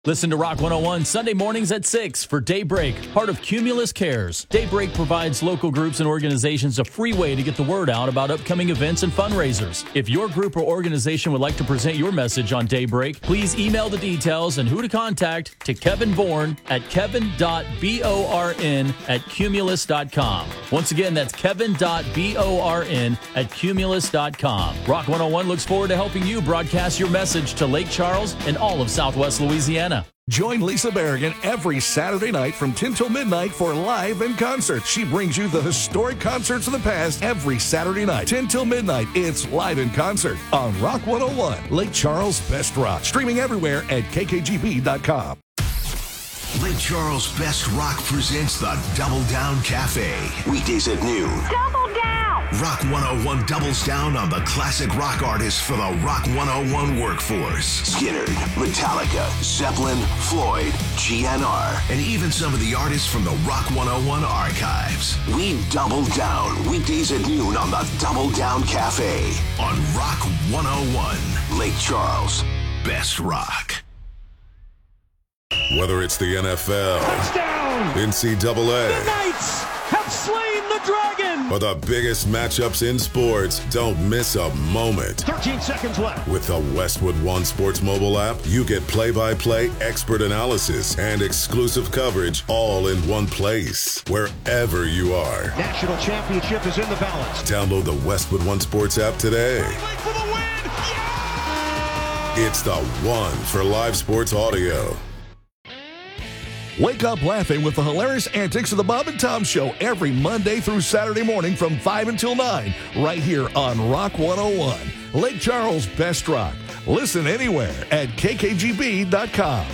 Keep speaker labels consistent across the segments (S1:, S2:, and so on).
S1: Listen to Rock 101 Sunday mornings at 6 for Daybreak, part of Cumulus Cares. Daybreak provides local groups and organizations a free way to get the word out about upcoming events and fundraisers. If your group or organization would like to present your message on Daybreak, please email the details and who to contact to Kevin Bourne at kevin.born@cumulus.com. Once again, that's kevin.born@cumulus.com. Rock 101 looks forward to helping you broadcast your message to Lake Charles and all of Southwest Louisiana.
S2: Join Lisa Berrigan every Saturday night from 10 till midnight for Live in Concert. She brings you the historic concerts of the past every Saturday night. 10 till midnight, it's Live in Concert on Rock 101, Lake Charles' Best Rock. Streaming everywhere at kkgb.com.
S3: Lake Charles' Best Rock presents the Double Down Cafe. Weekdays at noon.
S4: Double down!
S3: Rock 101 doubles down on the classic rock artists for the Rock 101 workforce. Skynyrd, Metallica, Zeppelin, Floyd, GNR, and even some of the artists from the Rock 101 archives. We double down weekdays at noon on the Double Down Cafe on Rock 101, Lake Charles' Best Rock.
S5: Whether it's the NFL,
S6: touchdown,
S5: NCAA,
S6: the Knights have slain the dragon,
S5: or the biggest matchups in sports, don't miss a moment.
S6: 13 seconds left.
S5: With the Westwood One Sports mobile app, you get play-by-play expert analysis and exclusive coverage all in one place, wherever you are.
S6: National championship is in the balance.
S5: Download the Westwood One Sports app today.
S6: For the win! Yeah!
S5: It's the one for live sports audio.
S2: Wake up laughing with the hilarious antics of the Bob and Tom Show every Monday through Saturday morning from 5 until 9, right here on Rock 101, Lake Charles' Best Rock. Listen anywhere at kkgb.com.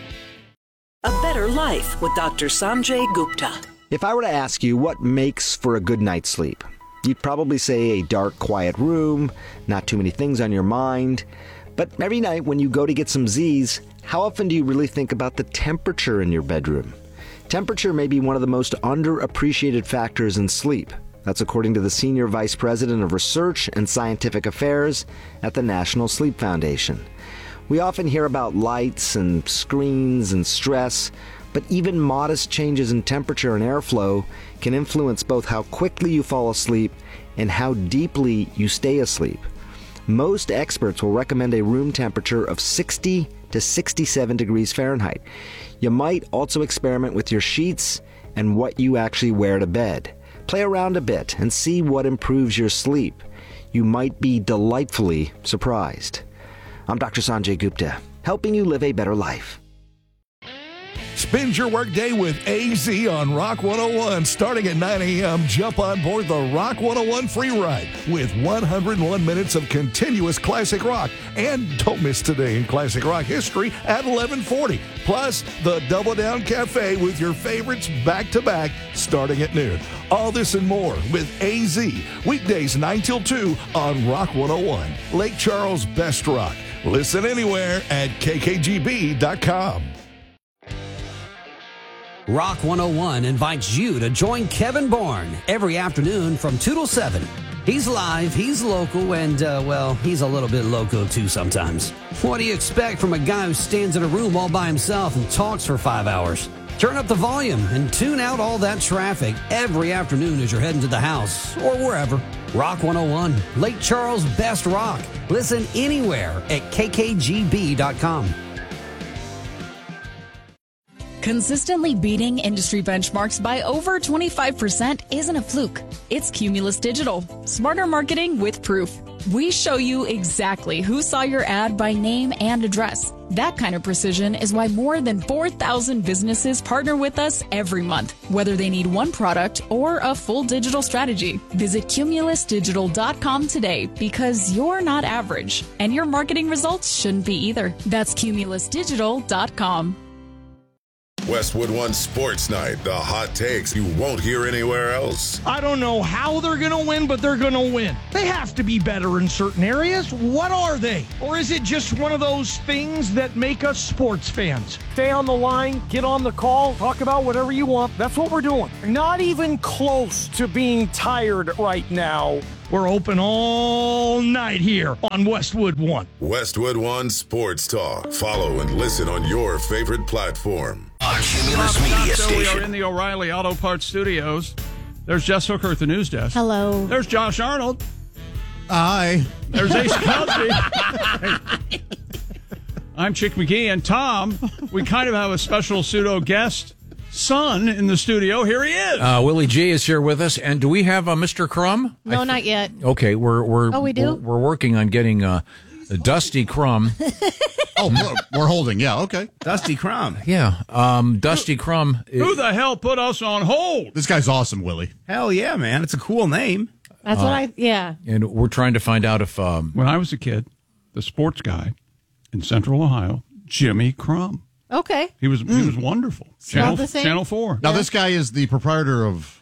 S7: A Better Life with Dr. Sanjay Gupta.
S8: If I were to ask you what makes for a good night's sleep, you'd probably say a dark, quiet room, not too many things on your mind. But every night when you go to get some Z's, how often do you really think about the temperature in your bedroom? Temperature may be one of the most underappreciated factors in sleep. That's according to the Senior Vice President of Research and Scientific Affairs at the National Sleep Foundation. We often hear about lights and screens and stress, but even modest changes in temperature and airflow can influence both how quickly you fall asleep and how deeply you stay asleep. Most experts will recommend a room temperature of 60 to 67 degrees Fahrenheit. You might also experiment with your sheets and what you actually wear to bed. Play around a bit and see what improves your sleep. You might be delightfully surprised. I'm Dr. Sanjay Gupta, helping you live a better life.
S2: Spend your workday with AZ on Rock 101. Starting at 9 a.m., jump on board the Rock 101 free ride with 101 minutes of continuous classic rock. And don't miss Today in Classic Rock History at 11:40. Plus, the Double Down Cafe with your favorites back-to-back starting at noon. All this and more with AZ. Weekdays 9 till 2 on Rock 101. Lake Charles' Best Rock. Listen anywhere at kkgb.com.
S9: Rock 101 invites you to join Kevin Bourne every afternoon from 2 till 7. He's live, he's local, and, he's a little bit loco too sometimes. What do you expect from a guy who stands in a room all by himself and talks for 5 hours? Turn up the volume and tune out all that traffic every afternoon as you're heading to the house or wherever. Rock 101, Lake Charles' Best Rock. Listen anywhere at kkgb.com.
S10: Consistently beating industry benchmarks by over 25% isn't a fluke. It's Cumulus Digital. Smarter marketing with proof. We show you exactly who saw your ad by name and address. That kind of precision is why more than 4,000 businesses partner with us every month, whether they need one product or a full digital strategy. Visit cumulusdigital.com today because you're not average, and your marketing results shouldn't be either. That's cumulusdigital.com.
S5: Westwood One Sports Night, the hot takes you won't hear anywhere else.
S4: I don't know how they're going to win, but they're going to win. They have to be better in certain areas. What are they? Or is it just one of those things that make us sports fans? Stay on the line, get on the call, talk about whatever you want. That's what we're doing. Not even close to being tired right now. We're open all night here on Westwood One.
S5: Westwood One Sports Talk. Follow and listen on your favorite platform.
S3: A Cumulus Media
S11: So we are
S3: Station.
S11: in the O'Reilly Auto Parts Studios. There's Jess Hooker at the news desk.
S12: Hello.
S11: There's Josh Arnold.
S13: Hi.
S11: There's Ace Cosby. I'm Chick McGee. And Tom, we kind of have a special pseudo guest son in the studio. Here he is.
S13: Willie G is here with us. And do we have Mr. Crumb?
S12: No, not yet.
S13: Okay,
S12: we do?
S13: We're working on getting Dusty Crumb.
S14: We're holding. Yeah, okay.
S15: Dusty Crumb.
S13: Yeah, Dusty Crumb.
S11: Who the hell put us on hold?
S14: This guy's awesome, Willie.
S15: Hell yeah, man. It's a cool name.
S12: That's yeah.
S13: And we're trying to find out if...
S11: When I was a kid, the sports guy in Central Ohio, Jimmy Crumb.
S12: Okay.
S11: He was wonderful. Channel 4.
S14: Now, this guy is the proprietor of...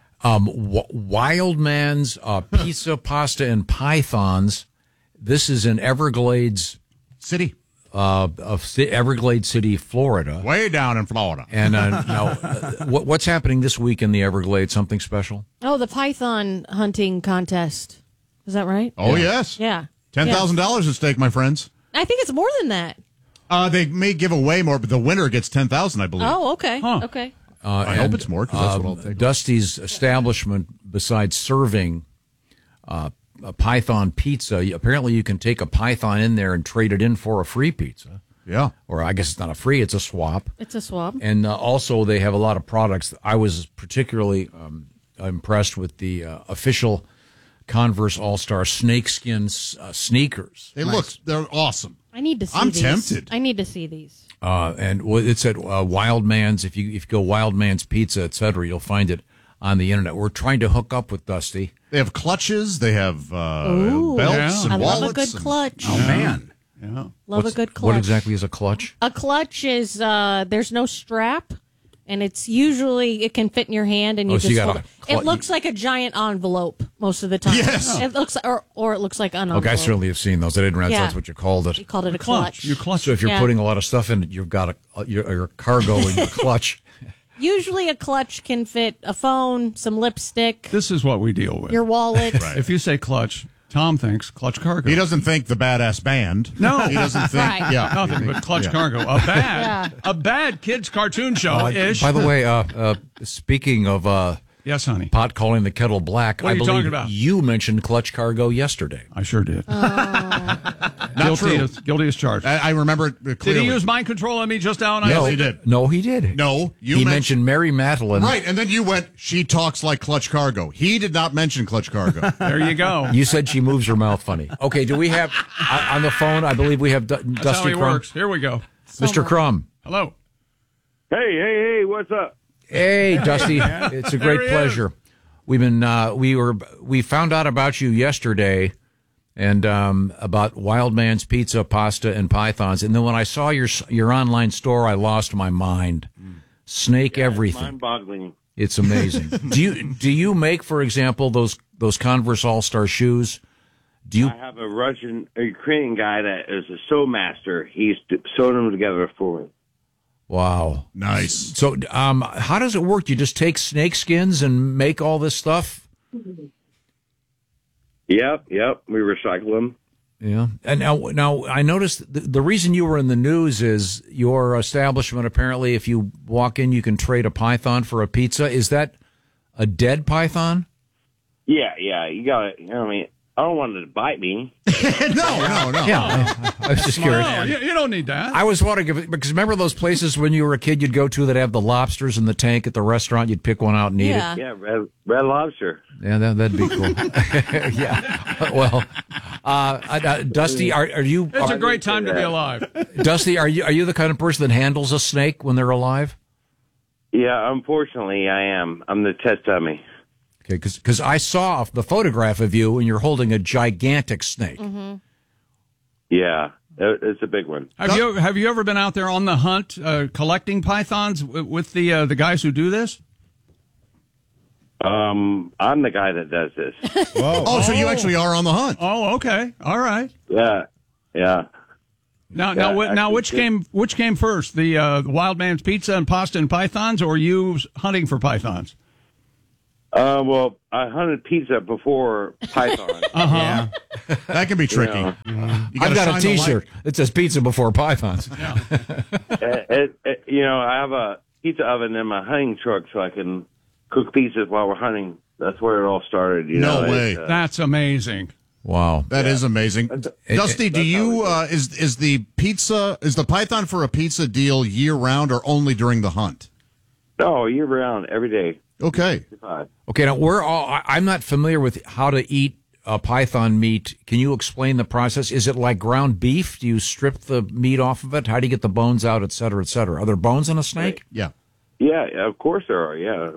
S13: Wild Man's Pizza, Pasta, and Pythons. This is in Everglades
S14: City.
S13: Everglades City, Florida.
S14: Way down in Florida.
S13: And now, what's happening this week in the Everglades? Something special?
S12: Oh, the python hunting contest. Is that right?
S14: Oh, yes.
S12: Yeah.
S14: $10,000 at stake, my friends.
S12: I think it's more than that.
S14: They may give away more, but the winner gets $10,000, I believe.
S12: Oh, okay.
S11: Huh.
S12: Okay.
S14: I hope it's more, because that's what I'll take.
S13: Dusty's establishment, besides serving a Python pizza, apparently you can take a Python in there and trade it in for a free pizza.
S14: Yeah.
S13: Or I guess it's not a free, it's a swap.
S12: It's a swap.
S13: And also they have a lot of products. I was particularly impressed with the official Converse All-Star snakeskin sneakers.
S14: They're awesome.
S12: I need to see
S14: I'm
S12: these.
S14: tempted.
S12: I need to see these.
S13: And it's at Wild Man's. If you go Wild Man's Pizza, etc., you'll find it on the internet. We're trying to hook up with Dusty.
S14: They have clutches. They have belts and
S12: I
S14: wallets.
S12: love a good clutch.
S15: Oh, man.
S11: Yeah.
S12: Love a good clutch.
S13: What exactly is a clutch?
S12: A clutch is there's no strap, and it's usually it can fit in your hand, and you just hold it. It looks like a giant envelope most of the time.
S14: Yes.
S12: It looks or it looks like an envelope.
S13: Okay, I certainly have seen those. I didn't realize that's what you called it.
S12: You called it a clutch.
S11: You clutch.
S13: So if you're putting a lot of stuff in it, you've got your cargo in your clutch.
S12: Usually a clutch can fit a phone, some lipstick,
S11: This is what we deal with.
S12: your wallet.
S11: If you say clutch, Tom thinks clutch cargo.
S14: He doesn't think the badass band.
S11: No.
S14: He doesn't think.
S12: Right.
S14: Yeah.
S11: Nothing but clutch cargo. A bad kids cartoon show-ish.
S13: By the way, speaking of
S11: yes, honey.
S13: pot calling the kettle black,
S11: What are
S13: I
S11: you
S13: believe
S11: talking about?
S13: you mentioned clutch cargo yesterday.
S11: I sure did.
S14: Not true.
S11: Guilty as charged.
S14: I remember it
S11: Did
S14: clearly.
S11: he use mind control on me just now?
S14: Yes, he did.
S13: No, he did.
S14: No,
S13: he mentioned Mary Matalin.
S14: Right, and then you went, she talks like clutch cargo. He did not mention clutch cargo.
S11: There you go.
S13: You said she moves her mouth funny. Okay, do we have on the phone? I believe we have
S11: That's
S13: Dusty
S11: how he
S13: Crumb.
S11: works. Here we go.
S13: Mr. Crumb.
S11: Hello.
S16: Hey, what's up?
S13: Hey, Dusty. It's a great pleasure. We've been we found out about you yesterday, and about Wild Man's Pizza, Pasta, and Pythons. And then when I saw your online store, I lost my mind. Snake everything.
S16: Mind-boggling.
S13: It's amazing. do you make, for example, those Converse All-Star shoes?
S16: I have a Ukrainian guy that is a sew master. He's sewing them together for me.
S13: Wow.
S14: Nice.
S13: So how does it work? Do you just take snake skins and make all this stuff?
S16: Yep. We recycle them.
S13: Yeah. And now I noticed the reason you were in the news is your establishment, apparently, if you walk in, you can trade a python for a pizza. Is that a dead python?
S16: Yeah. You got it. I mean, I don't want it to bite me.
S14: No.
S13: Yeah. I was just curious.
S11: No, you don't need that.
S13: I was wondering, because remember those places when you were a kid you'd go to that have the lobsters in the tank at the restaurant? You'd pick one out and eat it?
S16: Yeah, red lobster.
S13: Yeah, that'd be cool. Yeah. Well, Dusty, are you...
S11: It's a great time to be alive.
S13: Dusty, are you the kind of person that handles a snake when they're alive?
S16: Yeah, unfortunately, I am. I'm the test dummy.
S13: Okay, because I saw the photograph of you and you're holding a gigantic snake.
S12: Mm-hmm.
S16: Yeah. it's a big one.
S11: Have you ever been out there on the hunt collecting pythons with the guys who do this?
S16: I'm the guy that does this.
S14: Whoa. Oh, so you actually are on the hunt?
S11: Oh, okay, all right.
S16: Yeah.
S11: Now, which came first, the Wild Man's Pizza and Pasta and Pythons, or you hunting for pythons?
S16: Well, I hunted pizza before python.
S14: Yeah, that can be tricky.
S16: You know.
S13: I've got a T-shirt that says "Pizza Before Pythons."
S16: I have a pizza oven in my hunting truck, so I can cook pizzas while we're hunting. That's where it all started.
S14: No way.
S11: That's amazing.
S13: Wow,
S14: that is amazing. Dusty, do you is the python for a pizza deal year round or only during the hunt?
S16: No, year round, every day.
S14: Okay.
S13: Okay. Now I'm not familiar with how to eat python meat. Can you explain the process? Is it like ground beef? Do you strip the meat off of it? How do you get the bones out, et cetera, et cetera? Are there bones in a snake?
S14: Yeah.
S16: Yeah, of course there are. Yeah.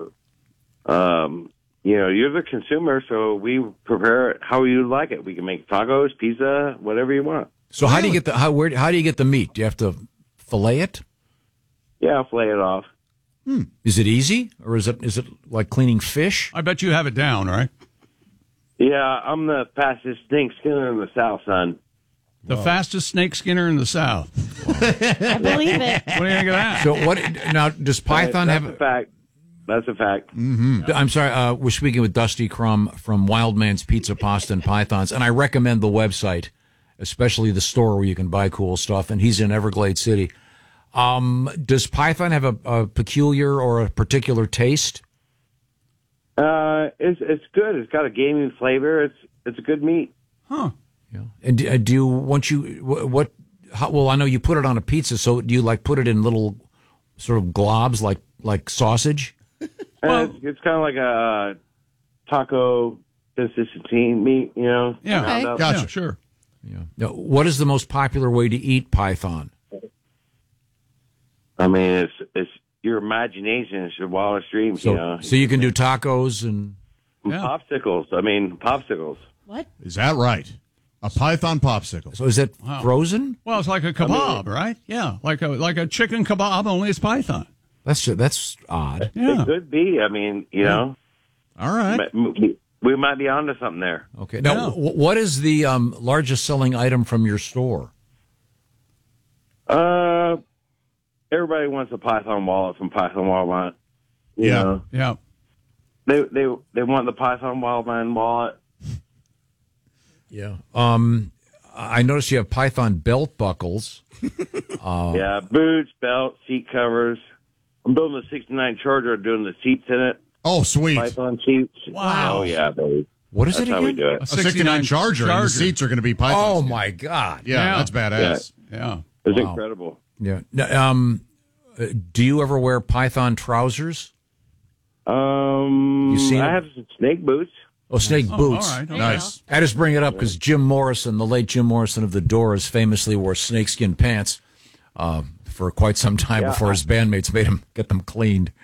S16: You're the consumer, so we prepare it how you like it. We can make tacos, pizza, whatever you want.
S13: So how do you get the how do you get the meat? Do you have to fillet it?
S16: Yeah, fillet it off.
S13: Is it easy, or is it like cleaning fish?
S11: I bet you have it down, right?
S16: Yeah, I'm the fastest snake skinner in the South, son.
S11: The fastest snake skinner in the South.
S12: I believe it.
S11: What do you think of that?
S13: So now? Does python have
S16: a fact? That's a fact.
S13: Mm-hmm. I'm sorry. We're speaking with Dusty Crum from Wild Man's Pizza, Pasta, and Pythons, and I recommend the website, especially the store where you can buy cool stuff. And he's in Everglade City. Does python have a peculiar or a particular taste?
S16: It's good. It's got a gamey flavor. It's a good meat.
S11: Huh.
S13: Yeah. And do you well, I know you put it on a pizza. So do you like put it in little sort of globs like sausage?
S16: It's kind of like a taco consistency meat, you know.
S11: Yeah.
S12: Okay.
S14: Gotcha.
S11: Yeah, sure.
S13: Yeah. Now, what is the most popular way to eat python?
S16: I mean, it's your imagination. It's your wildest dreams, you know.
S13: So you can do tacos and
S16: popsicles. Popsicles.
S12: What?
S14: Is that right? A python popsicle.
S13: So is it frozen?
S11: Well, it's like a kebab, right? Yeah, like a chicken kebab, only it's python.
S13: That's odd.
S11: Yeah.
S16: It could be. I mean, you know.
S14: All right.
S16: We might be onto something there.
S13: Okay. Now, what is the largest selling item from your store?
S16: Everybody wants a Python wallet from Python Wildman.
S14: Yeah.
S11: Yeah.
S16: They want the Python Wildman wallet.
S13: Yeah. I noticed you have Python belt buckles.
S16: Yeah, boots, belts, seat covers. I'm building a 69 Charger, doing the seats in it.
S14: Oh, sweet.
S16: Python seats.
S11: Wow.
S16: Oh, yeah, baby.
S13: What is
S16: That's
S13: it
S16: how we
S13: again?
S16: do it.
S14: A 69 Charger, and the seats are going to be python.
S13: Oh, my God.
S14: Yeah, that's badass.
S11: Yeah.
S16: It's incredible.
S13: Yeah. Now, do you ever wear Python trousers? You seen
S16: I
S13: it?
S16: have some snake boots.
S13: Oh, snake boots.
S11: All right. Okay.
S14: Nice.
S13: I just bring it up because Jim Morrison, the late Jim Morrison of the Doors, famously wore snakeskin pants for quite some time before his bandmates made him get them cleaned.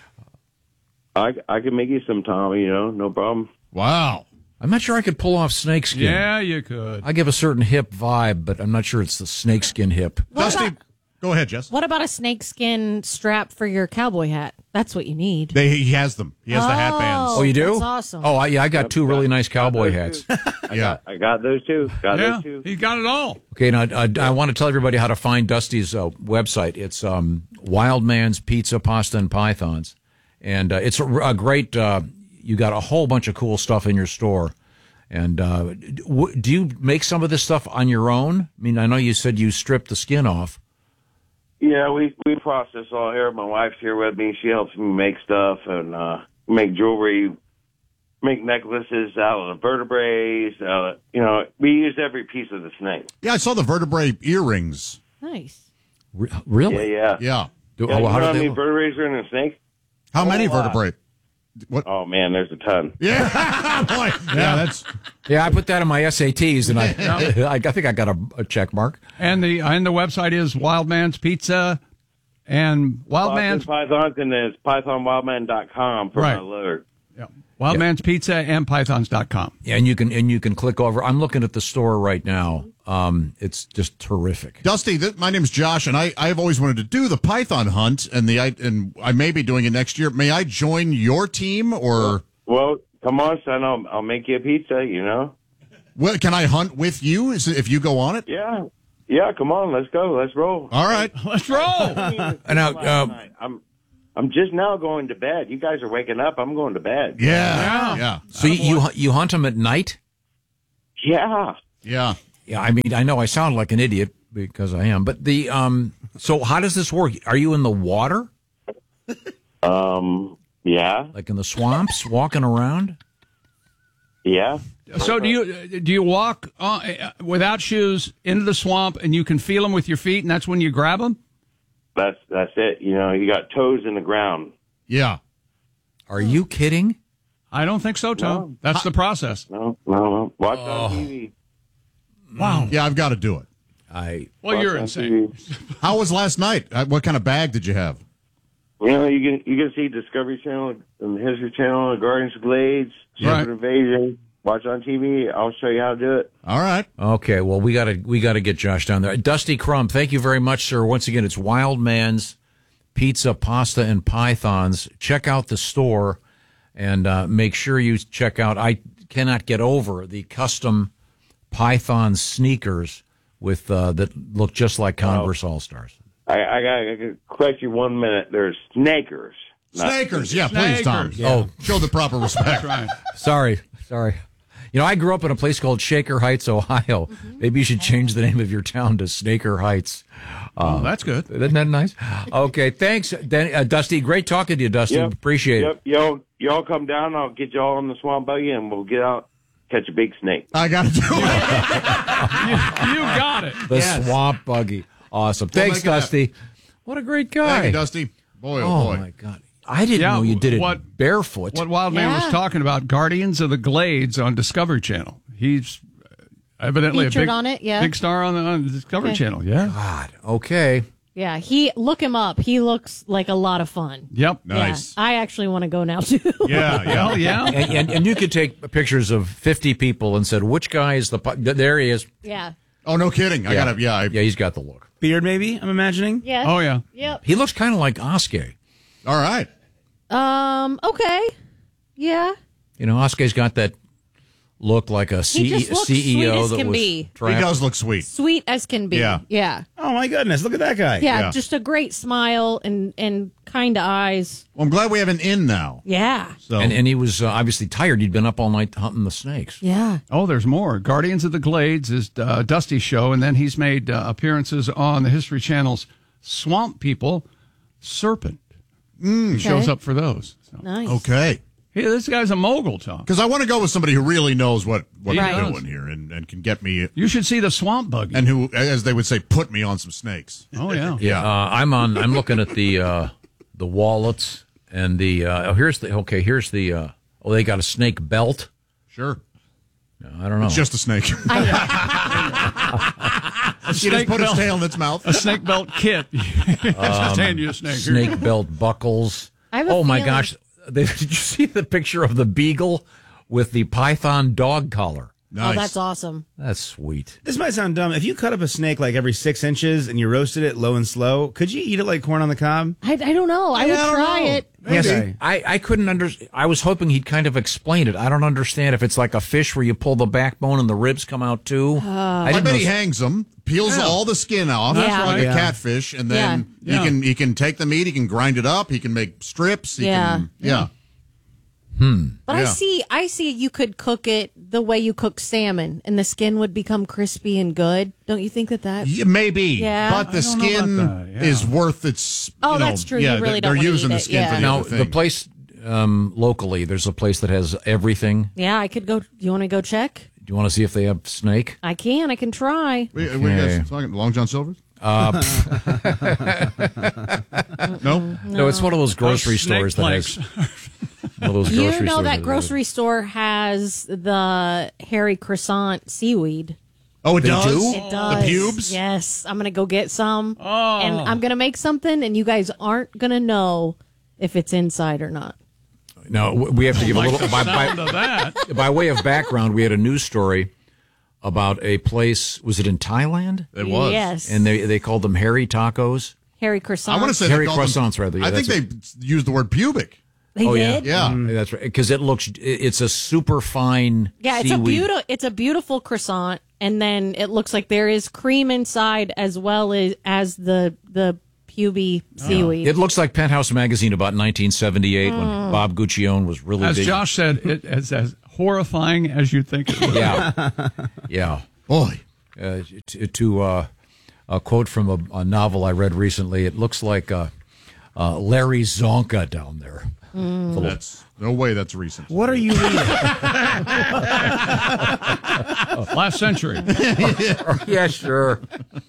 S16: I can make you some, Tom, you know, no problem.
S14: Wow.
S13: I'm not sure I could pull off snakeskin.
S11: Yeah, you could.
S13: I give a certain hip vibe, but I'm not sure it's the snakeskin hip.
S14: Dusty, go ahead, Jess.
S12: What about a snakeskin strap for your cowboy hat? That's what you need.
S14: He has them. He has the hat bands.
S13: Oh, you do?
S12: That's awesome.
S13: Oh, I got two really nice cowboy hats.
S16: I got those too.
S11: Yeah, he got it all.
S13: Okay, now I want to tell everybody how to find Dusty's website. It's Wild Man's Pizza, Pasta, and Pythons. And it's a great, you got a whole bunch of cool stuff in your store. And do you make some of this stuff on your own? I mean, I know you said you stripped the skin off.
S16: Yeah, we process all here. My wife's here with me. She helps me make stuff and make jewelry, make necklaces out of the vertebrae. You know, we use every piece of the snake.
S14: Yeah, I saw the vertebrae earrings.
S12: Nice.
S13: Really?
S16: Yeah.
S14: Yeah.
S16: You know how many vertebrae are in a snake?
S14: How many vertebrae? What?
S16: Oh man, there's a ton.
S14: Yeah, boy. Yeah,
S13: I put that in my SATs, and I think I got a check mark.
S11: And the website is Wild Man's Pizza and Wild Man's
S16: Pythons, and then it's pythonwildman.com for my alert.
S11: Yeah. Wild Man's Pizza and pythons.com.
S13: Yeah, and you can click over. I'm looking at the store right now. It's just terrific.
S14: Dusty, my name's Josh, and I've always wanted to do the python hunt, and I may be doing it next year. May I join your team, or?
S16: Well, come on, son. I'll make you a pizza.
S14: Well, can I hunt with you if you go on it?
S16: Yeah. Come on, let's go. Let's roll.
S14: All right,
S11: let's roll.
S13: Now,
S16: I'm just now going to bed. You guys are waking up. I'm going to bed.
S14: Yeah.
S13: So you hunt them at night?
S16: Yeah.
S14: Yeah.
S13: I mean, I know I sound like an idiot because I am, but so how does this work? Are you in the water?
S16: Yeah.
S13: Like in the swamps, walking around?
S16: Yeah.
S11: So do you walk without shoes into the swamp and you can feel them with your feet, and that's when you grab them?
S16: That's it. You got toes in the ground.
S14: Yeah.
S13: Are you kidding?
S11: I don't think so, Tom.
S16: No.
S11: That's the process.
S16: No. Watch on TV.
S11: Wow.
S14: Yeah, I've got to do it.
S11: You're insane.
S14: How was last night? What kind of bag did you have?
S16: You can see Discovery Channel and the History Channel, the Guardians of the Glades, Secret Invasion. Watch on TV. I'll show you how to do it.
S14: All right.
S13: Okay. Well, we gotta get Josh down there. Dusty Crump, thank you very much, sir. Once again, it's Wild Man's Pizza, Pasta, and Pythons. Check out the store and make sure you check out. I cannot get over the custom Python sneakers with that look just like Converse All-Stars.
S16: I gotta correct you 1 minute. There's snakers.
S14: Snakers, yeah, please, Tom.
S13: Yeah. Oh,
S14: show the proper respect.
S11: Right.
S13: Sorry. I grew up in a place called Shaker Heights, Ohio. Maybe you should change the name of your town to Snaker Heights.
S11: That's good.
S13: Isn't that nice? Okay, thanks, Dusty. Great talking to you, Dusty.
S16: Yep.
S13: Appreciate it.
S16: Y'all come down. I'll get y'all on the swamp buggy, and we'll get out, catch a big snake.
S14: I got to do it.
S11: You got it.
S13: The swamp buggy. Awesome. Thanks, Dusty. What a great guy.
S14: Thank you, Dusty. Boy,
S13: oh
S14: boy.
S13: my God. I didn't know you did it barefoot.
S11: What Wild Man was talking about, Guardians of the Glades on Discovery Channel. He's evidently
S12: featured
S11: a
S12: on it, yeah.
S11: big star on the Discovery Channel. Yeah.
S13: God. Okay.
S12: Yeah, look him up. He looks like a lot of fun.
S11: Yep.
S14: Nice.
S12: Yeah, I actually want to go now too.
S14: Yeah.
S13: And you could take pictures of 50 people and said, which guy is there he is.
S12: Yeah.
S14: Oh, no kidding.
S13: Yeah, he's got the look.
S15: Beard, maybe, I'm imagining?
S12: Yes.
S11: Oh, yeah.
S12: Yep.
S13: He looks kind of like Oskay.
S14: All right.
S12: Okay. Yeah.
S13: Oskay's got that look like a
S12: He just looks sweet
S13: CEO
S12: as
S13: that
S12: can
S13: was
S12: be.
S14: He does look sweet.
S12: Sweet as can be.
S14: Yeah.
S12: Yeah.
S15: Oh, my goodness. Look at that guy.
S12: Yeah, just a great smile and kind of eyes.
S14: Well, I'm glad we have an in now.
S12: Yeah.
S14: So.
S13: And he was obviously tired. He'd been up all night hunting the snakes.
S12: Yeah.
S11: Oh, there's more. Guardians of the Glades is Dusty's show, and then he's made appearances on the History Channel's Swamp People, Serpent. He shows up for those. So.
S12: Nice.
S14: Okay.
S11: Hey, this guy's a mogul, Tom.
S14: Because I want to go with somebody who really knows what
S11: He
S14: they're
S11: does.
S14: doing here and can get me.
S11: You should see the Swamp Buggy.
S14: And who, as they would say, put me on some snakes.
S11: Oh, yeah.
S13: Yeah. I'm looking at the wallets and the they got a snake belt.
S14: Sure.
S13: No, I don't know.
S14: It's just a snake. He just put his tail in its mouth.
S11: A snake belt kit. Just hand you a snake.
S13: Snake belt buckles.
S12: I have a
S13: my
S12: feeling-
S13: gosh. Did you see the picture of the beagle with the python dog collar?
S14: Nice.
S12: Oh, that's awesome.
S13: That's sweet.
S15: This might sound dumb. If you cut up a snake like every 6 inches and you roasted it low and slow, could you eat it like corn on the cob?
S12: I don't know. I would try it.
S13: Yes, I couldn't understand. I was hoping he'd kind of explain it. I don't understand if it's like a fish where you pull the backbone and the ribs come out too.
S14: I bet he hangs them, peels all the skin off like a catfish, and then he can take the meat, he can grind it up, he can make strips. But
S12: I see you could cook it the way you cook salmon, and the skin would become crispy and good. Don't you think that?
S14: Yeah, maybe.
S12: Yeah.
S14: But the skin is worth its.
S12: Oh, that's true. You really don't
S14: they're
S12: wanna
S14: using
S12: eat
S14: the
S12: it.
S14: skin for the
S13: Now,
S14: other thing.
S13: the place locally, there's a place that has everything.
S12: Yeah, I could go. You want to go check?
S13: Do you want to see if they have snake?
S12: I can. I can try.
S14: We guys talking Long John Silver's?
S13: No, it's one of those grocery stores that has. One of those
S12: You
S13: grocery
S12: know
S13: stores
S12: that grocery store has the hairy croissant seaweed.
S14: Oh, it
S13: They
S14: does?
S13: do?
S12: It does.
S14: The pubes?
S12: Yes. I'm going to go get some.
S11: Oh.
S12: And I'm going to make something, and you guys aren't going to know if it's inside or not.
S13: No, we have to give a little
S11: Sound of that.
S13: by way of background. We had a news story about a place. Was it in Thailand?
S14: It was.
S12: Yes.
S13: And they called them hairy tacos.
S12: Hairy croissants.
S14: I want to say
S13: hairy croissants, rather. Yeah,
S14: I think they used the word pubic.
S12: They did?
S14: Yeah.
S13: That's right. Because it's a super fine seaweed.
S12: It's a beautiful croissant, and then it looks like there is cream inside as well as the puby seaweed.
S13: It looks like Penthouse Magazine about 1978 when Bob Guccione was really big.
S11: As Josh said, it's as horrifying as you think it would.
S13: Yeah.
S14: Boy.
S13: To a quote from a novel I read recently, it looks like Larry Zonka down there.
S14: That's no way that's recent.
S15: What are you reading?
S11: Last century.
S13: Yeah, sure.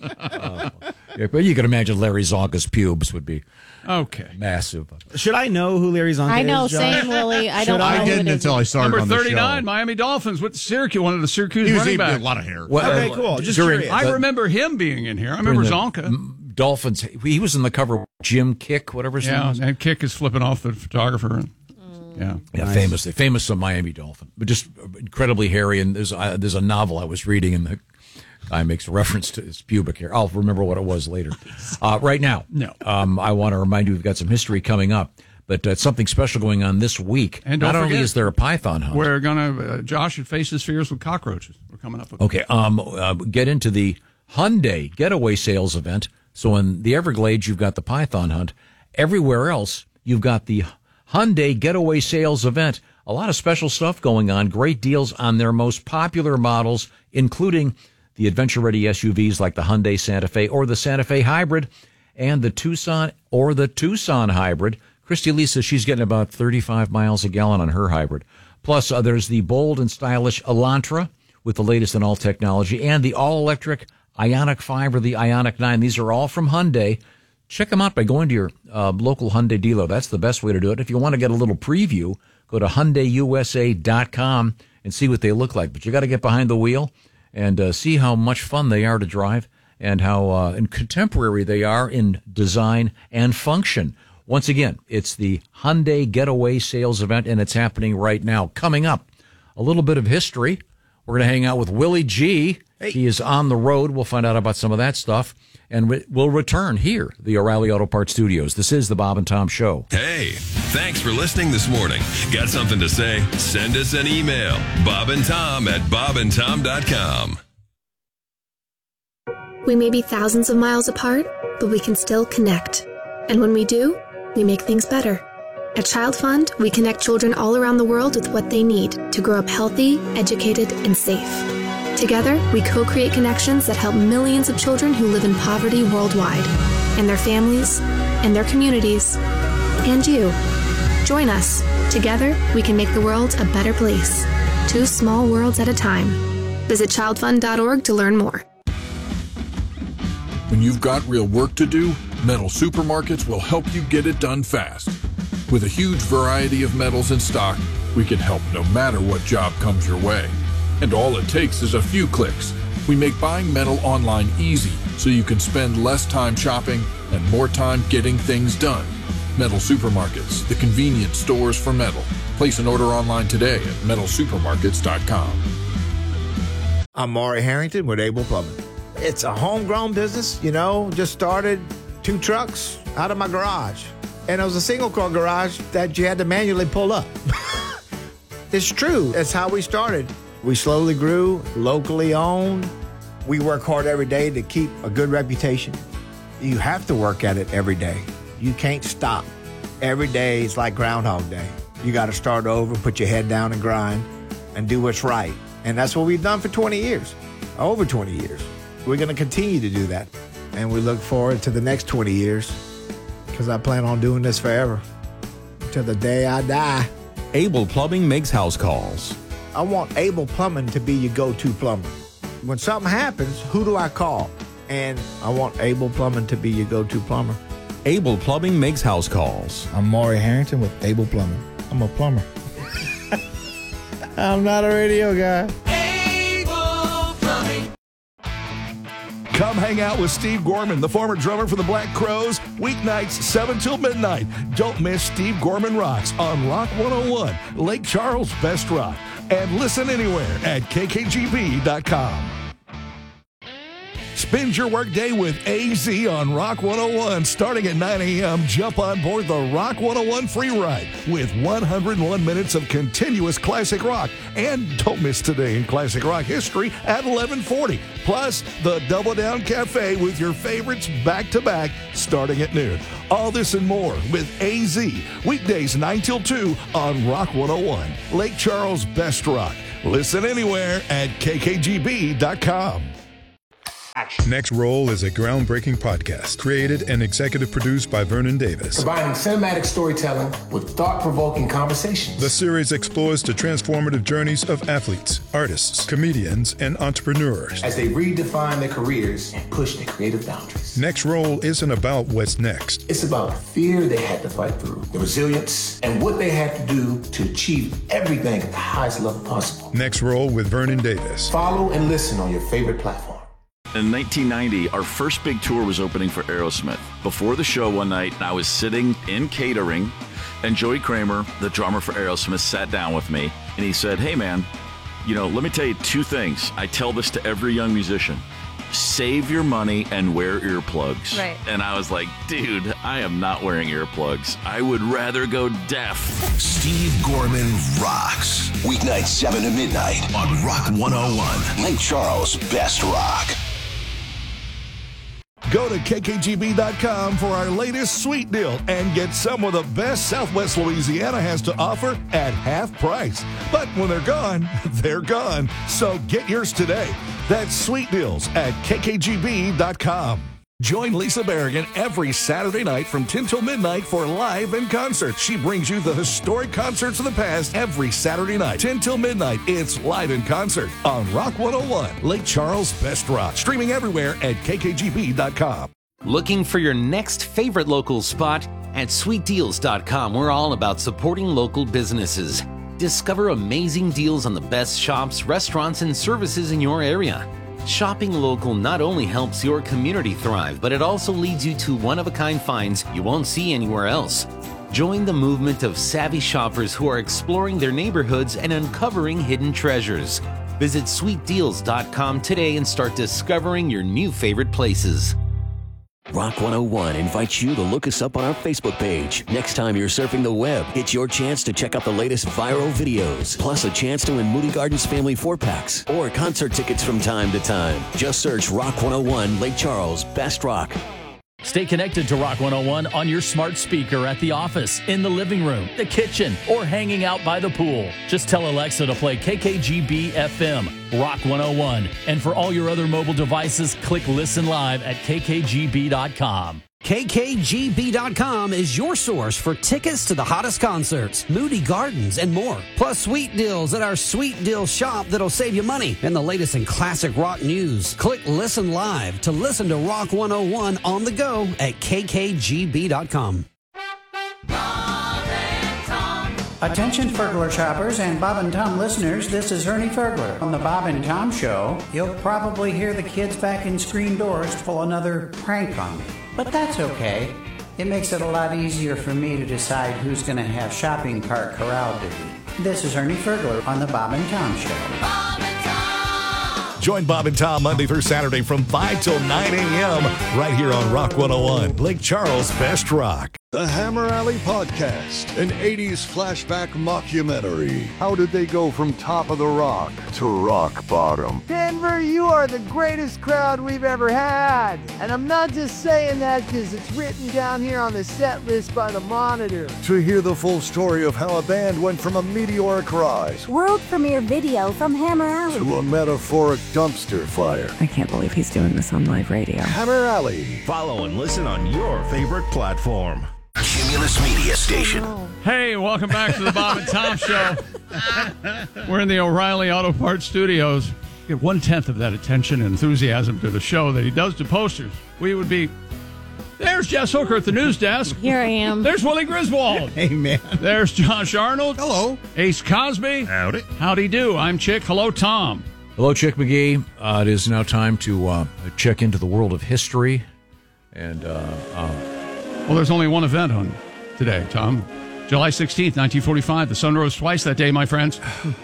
S13: But you can imagine Larry Zonka's pubes would be massive.
S15: Should I know who Larry Zonka is?
S12: I know,
S15: Josh?
S12: same, Willie. I don't know.
S14: I didn't until I started
S11: Number
S14: on the
S11: 39,
S14: show.
S11: Miami Dolphins with Syracuse, one of the Syracuse
S14: He was
S11: running
S14: even
S11: backs.
S14: a lot of hair.
S15: Okay, cool. Just curious.
S11: I remember him being in here. I remember Zonka.
S13: Dolphins. He was in the cover. Jim Kick, whatever his name was.
S11: And Kick is flipping off the photographer. Yeah,
S13: nice. famous Miami Dolphin, but just incredibly hairy. And there's a novel I was reading, and the guy makes a reference to his pubic hair. I'll remember what it was later. Right now, I want to remind you we've got some history coming up, but something special going on this week.
S11: And don't
S13: not only
S11: forget,
S13: is there a python hunt,
S11: we're gonna Josh should face his fears with cockroaches. We're coming up with
S13: okay. Get into the Hyundai Getaway Sales event. So in the Everglades, you've got the python hunt. Everywhere else, you've got the Hyundai Getaway Sales event. A lot of special stuff going on. Great deals on their most popular models, including the adventure-ready SUVs like the Hyundai Santa Fe or the Santa Fe Hybrid and the Tucson or the Tucson Hybrid. Christy Lee says she's getting about 35 miles a gallon on her hybrid. Plus, there's the bold and stylish Elantra with the latest in all technology and the all-electric Ioniq 5 or the Ioniq 9. These are all from Hyundai. Check them out by going to your local Hyundai dealer. That's the best way to do it. If you want to get a little preview, go to HyundaiUSA.com and see what they look like. But you got to get behind the wheel and see how much fun they are to drive and how contemporary they are in design and function. Once again, it's the Hyundai Getaway Sales event, and it's happening right now. Coming up, a little bit of history. We're going to hang out with Willie G. Hey. He is on the road. We'll find out about some of that stuff. And we'll return here, the O'Reilly Auto Parts Studios. This is the Bob and Tom Show.
S17: Hey, thanks for listening this morning. Got something to say? Send us an email. bobandtom@bobandtom.com.
S18: We may be thousands of miles apart, but we can still connect. And when we do, we make things better. At Child Fund, we connect children all around the world with what they need to grow up healthy, educated, and safe. Together, we co-create connections that help millions of children who live in poverty worldwide, and their families, and their communities, and you. Join us. Together, we can make the world a better place. 2 small worlds at a time. Visit childfund.org to learn more.
S19: When you've got real work to do, Metal Supermarkets will help you get it done fast. With a huge variety of metals in stock, we can help no matter what job comes your way. And all it takes is a few clicks. We make buying metal online easy so you can spend less time shopping and more time getting things done. Metal Supermarkets, the convenient stores for metal. Place an order online today at metalsupermarkets.com.
S20: I'm Maury Harrington with Able Plumbing. It's a homegrown business, just started 2 trucks out of my garage. And it was a single-car garage that you had to manually pull up. It's true. That's how we started. We slowly grew, locally owned. We work hard every day to keep a good reputation. You have to work at it every day. You can't stop. Every day is like Groundhog Day. You got to start over, put your head down and grind, and do what's right. And that's what we've done for 20 years, over 20 years. We're going to continue to do that. And we look forward to the next 20 years because I plan on doing this forever, till the day I die.
S21: Able Plumbing makes house calls.
S20: I want Able Plumbing to be your go-to plumber. When something happens, who do I call? And I want Able Plumbing to be your go-to plumber.
S21: Able Plumbing makes house calls.
S20: I'm Maury Harrington with Able Plumbing. I'm a plumber. I'm not a radio guy.
S2: Able Plumbing. Come hang out with Steve Gorman, the former drummer for the Black Crowes, weeknights 7 till midnight. Don't miss Steve Gorman Rocks on Rock 101, Lake Charles' best rock. and listen anywhere at kkgb.com. Spend your workday with AZ on Rock 101 starting at 9 a.m. Jump on board the Rock 101 free ride with 101 minutes of continuous classic rock. And don't miss Today in Classic Rock History at 11:40. Plus, the Double Down Cafe with your favorites back-to-back starting at noon. All this and more with AZ. Weekdays 9 till 2 on Rock 101. Lake Charles' best rock. Listen anywhere at kkgb.com.
S1: Next Roll is a groundbreaking podcast created and executive produced by Vernon Davis.
S22: Combining cinematic storytelling with thought-provoking conversations.
S1: The series explores the transformative journeys of athletes, artists, comedians, and entrepreneurs
S22: as they redefine their careers and push their creative boundaries.
S1: Next Roll isn't about what's next.
S22: It's about the fear they had to fight through, the resilience, and what they had to do to achieve everything at the highest level possible.
S1: Next Roll with Vernon Davis.
S22: Follow and listen on your favorite platform.
S23: In 1990, our first big tour was opening for Aerosmith. Before the show one night, I was sitting in catering, and Joey Kramer, the drummer for Aerosmith, sat down with me, and he said, "Hey, man, let me tell you two things. I tell this to every young musician. Save your money and wear earplugs."
S12: Right.
S23: And I was like, dude, I am not wearing earplugs. I would rather go deaf.
S3: Steve Gorman rocks. Weeknights 7 to midnight on Rock 101. Lake Charles' best rock.
S2: Go to kkgb.com for our latest sweet deal and get some of the best Southwest Louisiana has to offer at half price. But when they're gone, they're gone. So get yours today. That's sweet deals at kkgb.com. Join Lisa Berrigan every Saturday night from 10 till midnight for Live in Concert. She brings you the historic concerts of the past every Saturday night. 10 till midnight, it's Live in Concert on Rock 101, Lake Charles' best rock. Streaming everywhere at kkgb.com.
S24: Looking for your next favorite local spot? At sweetdeals.com, we're all about supporting local businesses. Discover amazing deals on the best shops, restaurants, and services in your area. Shopping local not only helps your community thrive, but it also leads you to one-of-a-kind finds you won't see anywhere else. Join the movement of savvy shoppers who are exploring their neighborhoods and uncovering hidden treasures. Visit sweetdeals.com today and start discovering your new favorite places.
S25: Rock 101 invites you to look us up on our Facebook page. Next time you're surfing the web, it's your chance to check out the latest viral videos, plus a chance to win Moody Gardens family 4-packs or concert tickets from time to time. Just search Rock 101 Lake Charles Best Rock.
S26: Stay connected to Rock 101 on your smart speaker at the office, in the living room, the kitchen, or hanging out by the pool. Just tell Alexa to play KKGB FM, Rock 101. And for all your other mobile devices, click Listen Live at kkgb.com.
S9: KKGB.com is your source for tickets to the hottest concerts, Moody Gardens, and more. Plus sweet deals at our Sweet Deal shop that'll save you money and the latest in classic rock news. Click Listen Live to listen to Rock 101 on the go at kkgb.com.
S27: Attention Fergler shoppers and Bob and Tom listeners, this is Ernie Fergler. On the Bob and Tom Show, you'll probably hear the kids back in screen doors pull another prank on me. But that's okay. It makes it a lot easier for me to decide who's going to have shopping cart corral duty. This is Ernie Fergler on the Bob and Tom Show.
S2: Join Bob and Tom Monday through Saturday from 5 till 9 a.m. right here on Rock 101, Lake Charles' best rock.
S28: The Hammer Alley Podcast, an 80s flashback mockumentary. How did they go from top of the rock to rock bottom?
S29: Denver, you are the greatest crowd we've ever had. And I'm not just saying that because it's written down here on the set list by the Monitor.
S28: To hear the full story of how a band went from a meteoric rise,
S30: world premiere video from Hammer Alley,
S28: to a metaphoric dumpster fire.
S31: I can't believe he's doing this on live radio.
S28: Hammer Alley.
S32: Follow and listen on your favorite platform.
S3: Cumulus Media Station.
S11: Hey, welcome back to the Bob and Tom Show. We're in the O'Reilly Auto Parts Studios. Get 1/10 of that attention and enthusiasm to the show that he does to posters. We would be... There's Jess Hooker at the news desk.
S12: Here I am.
S11: There's Willie Griswold.
S15: Hey, man.
S11: There's Josh Arnold.
S14: Hello.
S11: Ace Cosby.
S14: Howdy.
S11: Howdy do. I'm Chick. Hello, Tom.
S13: Hello, Chick McGee. It is now time to check into the world of history. And...
S11: well, there's only one event on today, Tom. July 16th, 1945. The sun rose twice that day, my friends.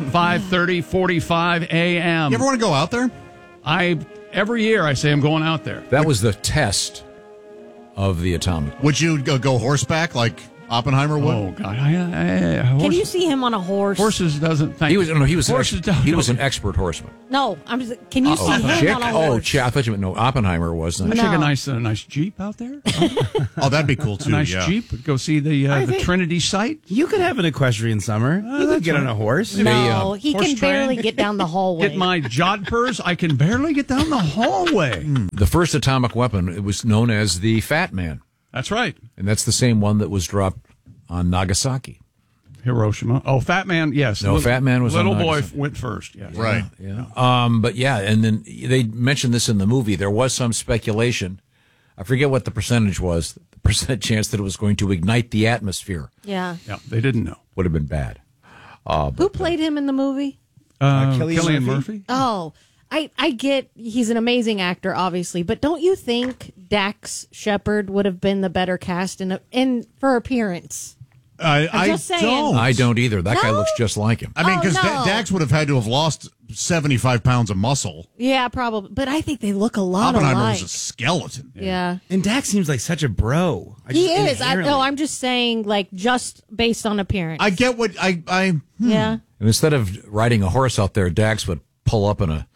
S11: 5:45 a.m.
S14: You ever want to go out there?
S11: Every year I say I'm going out there.
S13: That was the test of the atomic.
S14: Would you go horseback like Oppenheimer would?
S11: Oh God!
S12: Can you see him on a horse?
S11: Horses doesn't.
S13: He was an expert horseman.
S12: No, can you see him on a horse?
S13: I thought you meant no. Oppenheimer was.
S11: I'd take a nice Jeep out there.
S14: Oh, that'd be cool too.
S11: A nice Jeep. Go see the Trinity site.
S15: You could have an equestrian summer. You could get on a horse.
S12: No, he can barely get down the hallway.
S11: Get my jodhpurs. I can barely get down the hallway.
S13: The first atomic weapon, it was known as the Fat Man.
S11: That's right.
S13: And that's the same one that was dropped on Nagasaki.
S11: Hiroshima. Oh, Fat Man, yes.
S13: No, Fat Man was
S11: Little
S13: on
S11: boy
S13: Nagasaki.
S11: went first. Yes.
S14: Right.
S13: Yeah. But yeah, and then they mentioned this in the movie. There was some speculation. I forget what the percentage was. The percent chance that it was going to ignite the atmosphere.
S12: Yeah.
S11: Yeah, they didn't know.
S13: Would have been bad.
S12: Who played him in the movie?
S11: Cillian Murphy.
S12: Oh, I get he's an amazing actor, obviously, but don't you think Dax Shepard would have been the better cast in for appearance?
S14: I
S12: just saying.
S14: don't.
S13: I don't either. That guy looks just like him.
S14: I mean, because
S12: no.
S14: Dax would have had to have lost 75 pounds of muscle.
S12: Yeah, probably. But I think they look a lot
S14: Oppenheimer
S12: alike.
S14: was a skeleton.
S12: Yeah.
S15: And Dax seems like such a bro.
S12: He is. I'm just saying, like, just based on appearance.
S14: I get what I
S12: Yeah.
S13: And instead of riding a horse out there, Dax would pull up in a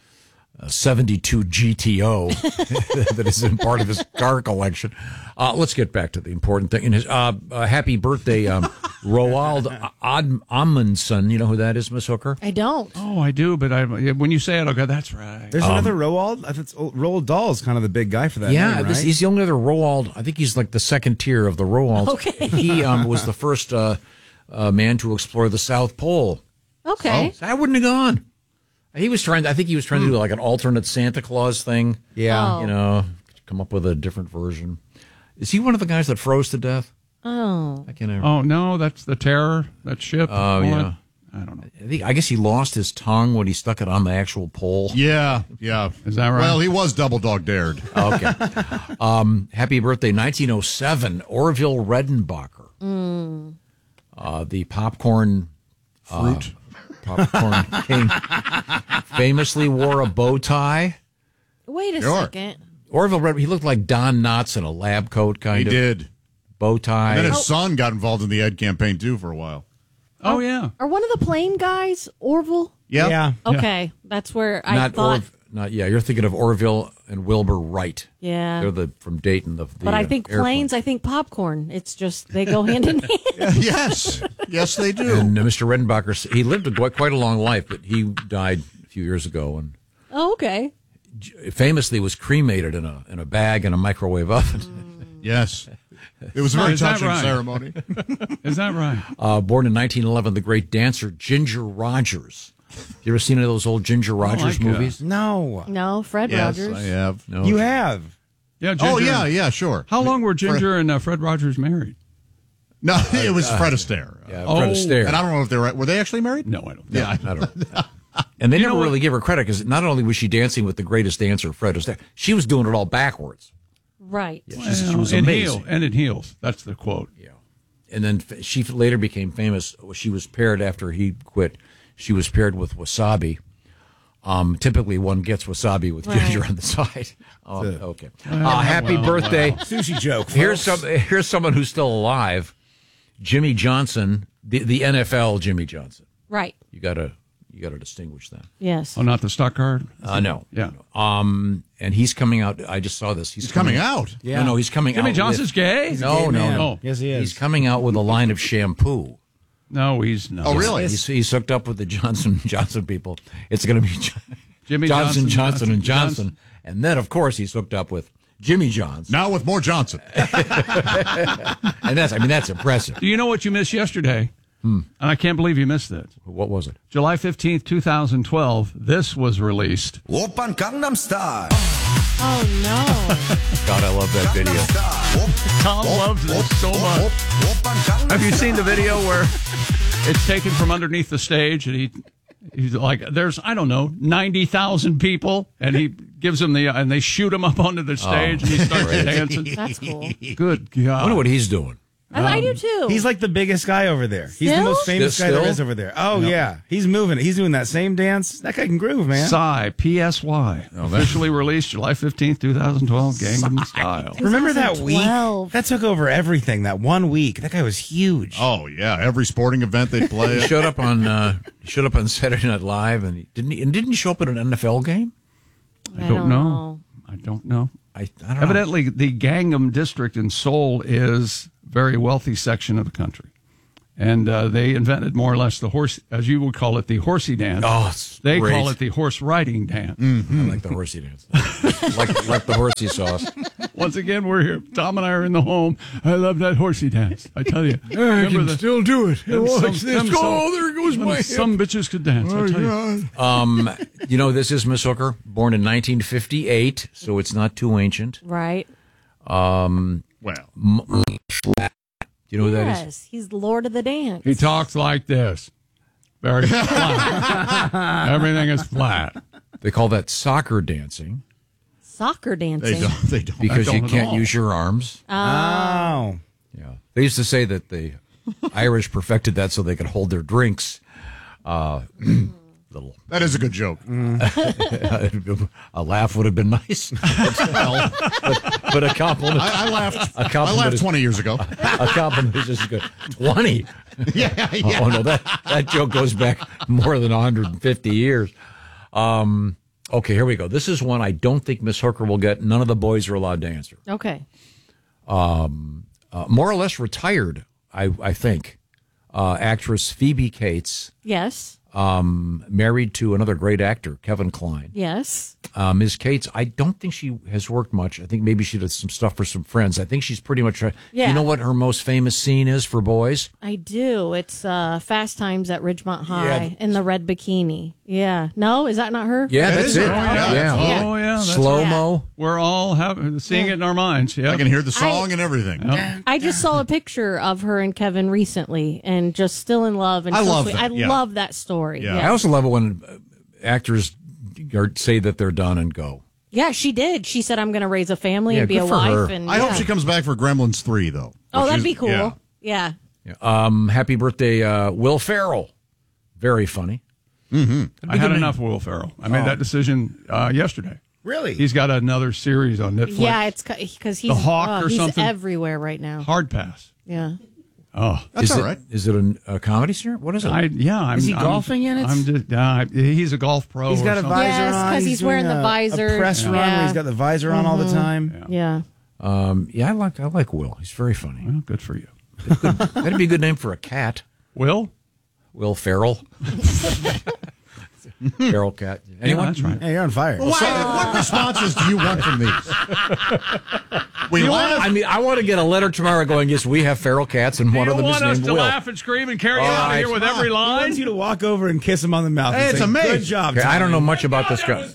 S13: 72 GTO that is in part of his car collection. Let's get back to the important thing. In his happy birthday, Roald Amundsen. You know who that is, Miss Hooker?
S12: I don't.
S11: Oh, I do, but when you say it, I'll go, that's right.
S15: There's another Roald. I thought Roald Dahl's kind of the big guy for that.
S13: Yeah,
S15: name, right?
S13: he's the only other Roald. I think he's like the second tier of the Roalds.
S12: Okay.
S13: He was the first man to explore the South Pole.
S12: Okay.
S13: So I wouldn't have gone. I think he was trying to do like an alternate Santa Claus thing.
S15: Yeah.
S12: Oh.
S13: You know, come up with a different version. Is he one of the guys that froze to death?
S12: Oh.
S13: I can't remember.
S11: Oh, no, that's the Terror, that ship.
S13: Oh, yeah.
S11: I don't know.
S13: I guess he lost his tongue when he stuck it on the actual pole.
S14: Yeah.
S11: Is that right?
S14: Well, he was double dog dared.
S13: Okay. Happy birthday, 1907, Orville Redenbacher. The popcorn
S14: fruit.
S13: Popcorn king famously wore a bow tie.
S12: Wait a second.
S13: Orville Redenbacher, he looked like Don Knotts in a lab coat, kind of.
S14: He did.
S13: Bow tie.
S14: And then his son got involved in the Ed campaign, too, for a while.
S11: Oh, yeah.
S12: Are one of the plane guys Orville?
S14: Yeah.
S12: Okay. That's where I thought.
S13: You're thinking of Orville and Wilbur Wright.
S12: Yeah.
S13: They're from Dayton.
S12: But I think planes, I think popcorn. It's just, they go hand in hand.
S14: Yes. Yes, they do.
S13: And Mr. Redenbacher, he lived quite a long life, but he died a few years ago. And
S12: Oh, okay.
S13: famously was cremated in a bag in a microwave oven.
S14: Yes. It was a very touching
S11: right?
S14: ceremony.
S11: Is that right?
S13: Born in 1911, the great dancer Ginger Rogers. You ever seen any of those old Ginger Rogers movies?
S15: No.
S12: No, Fred
S14: Yes,
S12: Rogers.
S14: I have.
S13: No.
S15: You have.
S11: Yeah, Ginger.
S14: Oh, yeah, sure.
S11: How long were Ginger and Fred Rogers married?
S14: No, it was Fred Astaire.
S13: Yeah, Fred Astaire.
S14: And I don't know if were they actually married?
S11: No, I don't.
S14: Yeah,
S13: I don't know. And they never really give her credit because not only was she dancing with the greatest dancer, Fred Astaire, she was doing it all backwards.
S12: Right.
S13: Yeah, she was amazing.
S11: In heels. That's the quote.
S13: Yeah. And then she later became famous. She was paired after he quit. She was paired with wasabi. Typically, one gets wasabi with ginger on the side. Okay. Happy birthday,
S15: sushi joke.
S13: Here's someone who's still alive. Jimmy Johnson, the NFL Jimmy Johnson.
S12: Right.
S13: You gotta distinguish that.
S12: Yes.
S11: Oh, not the stock card?
S13: No.
S11: Yeah.
S13: And he's coming out. I just saw this. He's
S14: coming out.
S13: Yeah. No, he's coming out.
S11: Jimmy Johnson's gay?
S13: No.
S15: Yes, he is.
S13: He's coming out with a line of shampoo.
S11: No, he's not.
S14: Oh, really?
S13: He's hooked up with the Johnson people. It's going to be
S11: Jimmy
S13: Johnson. And then, of course, he's hooked up with Jimmy Johnson.
S14: Now with more Johnson.
S13: And that's impressive.
S11: Do you know what you missed yesterday? And I can't believe you missed it.
S13: What was it?
S11: July 15th, 2012, this was released.
S3: Oppan Gangnam Style.
S12: Oh, no.
S13: God, I love that video.
S11: Tom loves this so much. Have you seen the video where it's taken from underneath the stage and he's like, there's, I don't know, 90,000 people, and he gives them and they shoot him up onto the stage and he starts dancing.
S12: That's cool.
S11: Good God.
S13: I wonder what he's doing.
S12: I do too.
S15: He's like the biggest guy over there. He's the most famous guy there is over there. Oh, yeah. He's moving. He's doing that same dance. That guy can groove, man.
S11: Psy, PSY. Officially released July 15th, 2012, Gangnam Style.
S15: Remember that week? That took over everything, that 1 week. That guy was huge.
S14: Oh, yeah. Every sporting event they play.
S13: He showed up on Saturday Night Live, and didn't he show up at an NFL game?
S11: I don't know. I don't know.
S13: I don't know.
S11: Evidently, the Gangnam district in Seoul is a very wealthy section of the country. And they invented more or less the horse, as you would call it, the horsey dance.
S13: Oh,
S11: they
S13: great.
S11: call it the horse riding dance.
S13: I like the horsey dance. like the horsey sauce.
S11: Once again, we're here. Tom and I are in the home. I love that horsey dance. I tell you.
S13: I can still do it.
S11: Watch
S13: this. Oh, there goes my hip.
S11: Some bitches could dance, I tell
S13: you. This is Miss Hooker, born in 1958, so it's not too ancient.
S12: Right.
S13: You know who that is?
S12: Yes, he's the Lord of the Dance.
S11: He talks like this. Very flat. Everything is flat.
S13: They call that soccer dancing.
S12: Soccer dancing?
S14: They don't.
S13: Because you can't use your arms.
S15: Oh.
S13: Yeah. They used to say that the Irish perfected that so they could hold their drinks.
S14: That is a good joke.
S13: A laugh would have been nice. but a compliment.
S14: I laughed 20 years ago.
S13: A compliment is just good. 20?
S14: Yeah.
S13: Oh, no, that joke goes back more than 150 years. Okay, here we go. This is one I don't think Miss Hooker will get. None of the boys are allowed to answer.
S12: Okay.
S13: More or less retired, I think. Actress Phoebe Cates.
S12: Yes.
S13: Married to another great actor, Kevin Kline.
S12: Yes.
S13: Ms. Cates, I don't think she has worked much. I think maybe she did some stuff for some friends. I think she's pretty much...
S12: Yeah.
S13: You know what her most famous scene is for boys?
S12: I do. It's Fast Times at Ridgemont High in the red bikini. Yeah. No? Is that not her?
S13: Yeah, that's it.
S11: Oh, yeah.
S13: Slow-mo.
S11: We're all seeing it in our minds. Yeah.
S14: I can hear the song and everything.
S11: Yep.
S12: I just saw a picture of her and Kevin recently and just still in love. And
S14: I
S12: so
S14: love
S12: sweet.
S14: that.
S12: I love that story.
S14: Yeah.
S13: I also love it when actors say that they're done and go.
S12: Yeah, she did. She said, I'm going to raise a family
S13: Yeah,
S12: and be a
S13: good for
S12: wife.
S13: her.
S12: And
S14: I hope she comes back for Gremlins 3, though.
S12: Oh, that'd be cool. Yeah.
S13: Happy birthday, Will Ferrell. Very funny.
S11: I had enough Will Ferrell. I made that decision yesterday.
S15: Really?
S11: He's got another series on Netflix.
S12: Yeah, it's because he's,
S11: The Hawk or
S12: he's
S11: something?
S12: everywhere right now.
S11: Hard Pass.
S12: Yeah.
S11: Oh,
S14: That's all right.
S13: Is it a comedy series? What is it?
S15: Is he golfing in it?
S11: He's a golf pro.
S15: He's got a
S11: or something.
S15: visor
S12: Yes,
S15: on.
S12: 'cause he's wearing
S15: doing
S12: the visor.
S15: A press run where he's got the visor on all the time.
S12: Yeah.
S13: I like Will. He's very funny.
S11: Well, good for you.
S13: That'd be a good name for a cat.
S11: Will
S13: Ferrell. Feral cat. Anyone?
S11: Yeah, that's right.
S15: Hey, you're on fire.
S14: Well, what responses do you want from these?
S13: I want to get a letter tomorrow going, yes, we have feral cats, and one of them is named Will.
S11: You want us to laugh and scream and carry you out of here with every
S15: He
S11: line?
S15: wants you to walk over and kiss him on the mouth.
S14: Hey,
S15: and
S14: it's
S15: say,
S14: amazing.
S15: Good job.
S13: Okay, I don't know
S15: Tommy."
S13: much about this guy.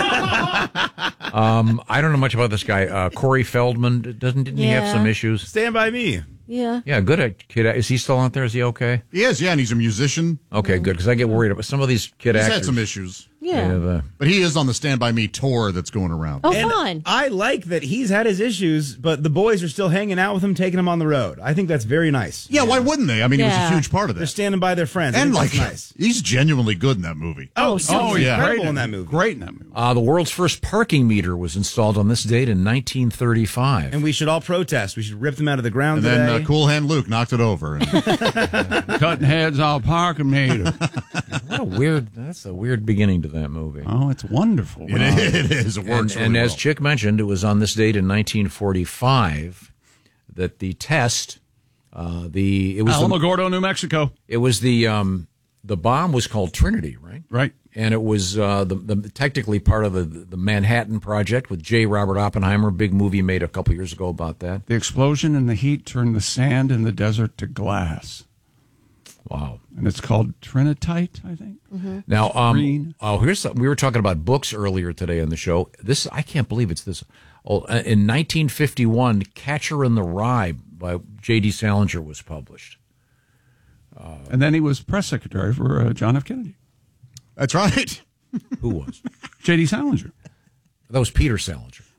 S13: I don't know much about this guy. Corey Feldman, didn't he have some issues?
S15: Stand by me.
S12: Yeah.
S13: Yeah, good kid. Is he still out there? Is he okay?
S14: He is, yeah, and he's a musician.
S13: Okay, good, because I get worried about some of these kid
S14: He's
S13: actors.
S14: had some issues.
S12: Yeah.
S14: But he is on the Stand By Me tour that's going around.
S12: Oh,
S15: And
S12: fun.
S15: I like that he's had his issues, but the boys are still hanging out with him, taking him on the road. I think that's very nice.
S14: Yeah, why wouldn't they? I mean, he was a huge part of
S15: They're
S14: that.
S15: standing by their friends. I
S14: And,
S15: think
S14: like,
S15: that's nice.
S14: he's genuinely good in that movie.
S15: He's incredible in that movie.
S11: Great in that movie.
S13: The world's first parking meter was installed on this date in 1935.
S15: And we should all protest. We should rip them out of the ground
S14: And then
S15: today.
S14: Cool Hand Luke knocked it over.
S11: Cutting heads off parking meter.
S13: That's a weird beginning to that movie.
S11: Oh, it's wonderful.
S14: It is. It works
S13: And
S14: really
S13: as
S14: well.
S13: Chick mentioned, it was on this date in 1945 that the test, it was
S11: Alamogordo, New Mexico.
S13: It was the bomb was called Trinity, right?
S11: Right.
S13: And it was the technically part of the Manhattan Project with J. Robert Oppenheimer. Big movie made a couple years ago about that.
S11: The explosion and the heat turned the sand in the desert to glass.
S13: Wow.
S11: And it's called Trinitite, I think.
S12: Mm-hmm.
S13: Now,
S11: Green.
S13: we were talking about books earlier today on the show. This, I can't believe it's this. In 1951, Catcher in the Rye by J.D. Salinger was published.
S11: And then he was press secretary for John F. Kennedy.
S14: That's right.
S13: Who was?
S11: J.D. Salinger.
S13: That was Peter Salinger.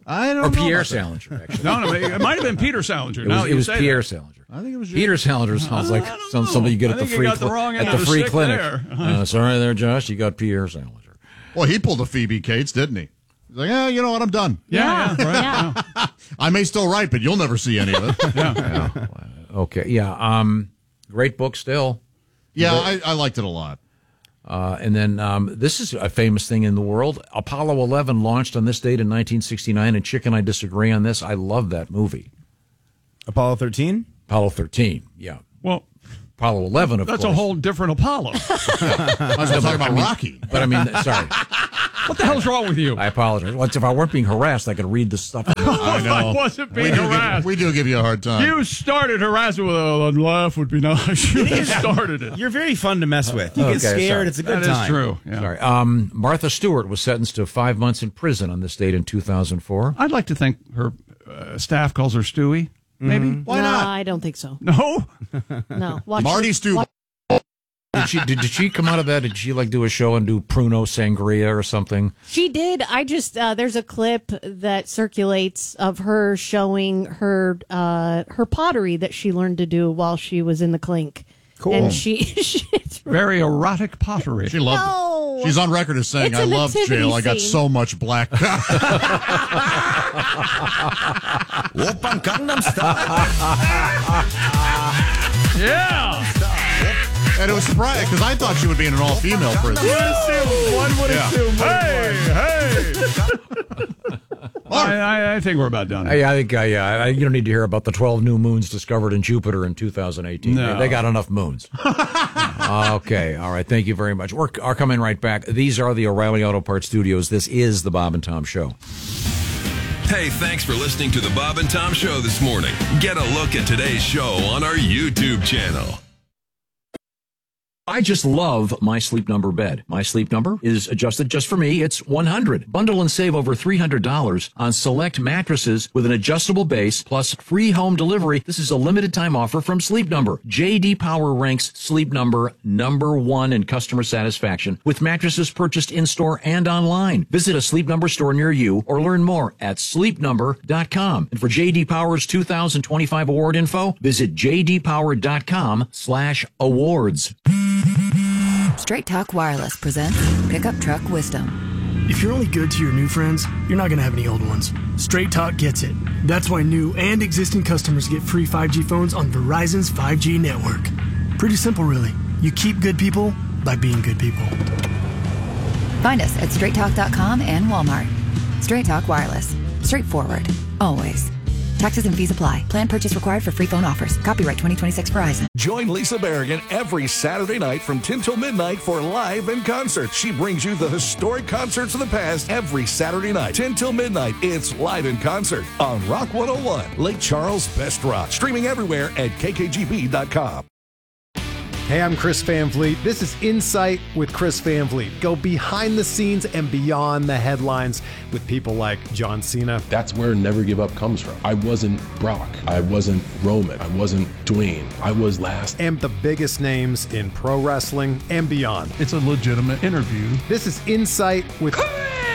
S14: I don't
S13: or
S14: know.
S13: Pierre
S14: about that.
S13: Salinger, actually.
S11: No, it might have been Peter Salinger.
S13: It was Pierre Salinger.
S14: I think it was
S13: Peter Salinger sounds like somebody you get at the free clinic. Sorry there, Josh. You got Pierre Salinger.
S14: Well, he pulled a Phoebe Cates, didn't he? He's like, yeah, you know what? I'm done.
S11: Yeah. Right.
S14: Yeah. I may still write, but you'll never see any of it.
S11: Yeah.
S13: Okay. Yeah. Great book still.
S14: Yeah, I liked it a lot.
S13: And then this is a famous thing in the world. Apollo 11 launched on this date in 1969, and Chick and I disagree on this. I love that movie.
S15: Apollo 13?
S13: Apollo 13, yeah.
S11: Well,
S13: Apollo 11, of course.
S11: That's a whole different Apollo.
S14: I was talking about Rocky.
S13: But I mean, sorry.
S11: What the hell's wrong with you?
S13: I apologize. Well, if I weren't being harassed, I could read the stuff.
S14: I know.
S11: I wasn't being harassed.
S14: We do give you a hard time.
S11: You started harassing with a laugh would be nice. You started it.
S15: You're very fun to mess with. You get scared.
S13: Sorry.
S15: It's a good
S11: that
S15: time.
S11: That is true. Yeah.
S13: Sorry. Martha Stewart was sentenced to 5 months in prison on this date in 2004.
S11: I'd like to think her staff calls her Stewie. Maybe.
S14: Why not?
S12: I don't think so.
S11: No.
S12: No.
S14: Marty Stewie.
S13: Did she come out of that? Did she do a show and do Pruno Sangria or something?
S12: She did. I just there's a clip that circulates of her showing her pottery that she learned to do while she was in the clink.
S15: Cool.
S12: And she
S11: very erotic pottery.
S14: She loved it. She's on record as saying, "I loved jail. I got so much black."
S32: Open Gangnam Style.
S11: Yeah.
S14: And it was surprising because I thought she would be in an all-female prison.
S11: One would assume. Hey. I think we're about done.
S13: I think you don't need to hear about the 12 new moons discovered in Jupiter in 2018.
S11: No.
S13: They got enough moons. Okay. All right. Thank you very much. We're coming right back. These are the O'Reilly Auto Parts Studios. This is the Bob and Tom Show.
S4: Hey, thanks for listening to the Bob and Tom Show this morning. Get a look at today's show on our YouTube channel.
S13: I just love My Sleep Number bed. My Sleep Number is adjusted just for me. It's 100. Bundle and save over $300 on select mattresses with an adjustable base plus free home delivery. This is a limited time offer from Sleep Number. J.D. Power ranks Sleep Number #1 in customer satisfaction with mattresses purchased in-store and online. Visit a Sleep Number store near you or learn more at sleepnumber.com. And for J.D. Power's 2025 award info, visit jdpower.com/awards.
S5: Straight Talk Wireless presents Pickup Truck Wisdom.
S6: If you're only good to your new friends, you're not going to have any old ones. Straight Talk gets it. That's why new and existing customers get free 5G phones on Verizon's 5G network. Pretty simple, really. You keep good people by being good people.
S5: Find us at straighttalk.com and Walmart. Straight Talk Wireless. Straightforward. Always. Taxes and fees apply. Plan purchase required for free phone offers. Copyright 2026 Verizon.
S2: Join Lisa Berrigan every Saturday night from 10 till midnight for Live in Concert. She brings you the historic concerts of the past every Saturday night. 10 till midnight, it's Live in Concert on Rock 101, Lake Charles Best Rock. Streaming everywhere at kkgb.com.
S7: Hey, I'm Chris Van Vliet. This is Insight with Chris Van Vliet. Go behind the scenes and beyond the headlines with people like John Cena.
S8: That's where Never Give Up comes from. I wasn't Brock. I wasn't Roman. I wasn't Dwayne. I was last.
S7: And the biggest names in pro wrestling and beyond.
S11: It's a legitimate interview.
S7: This is Insight with
S10: Chris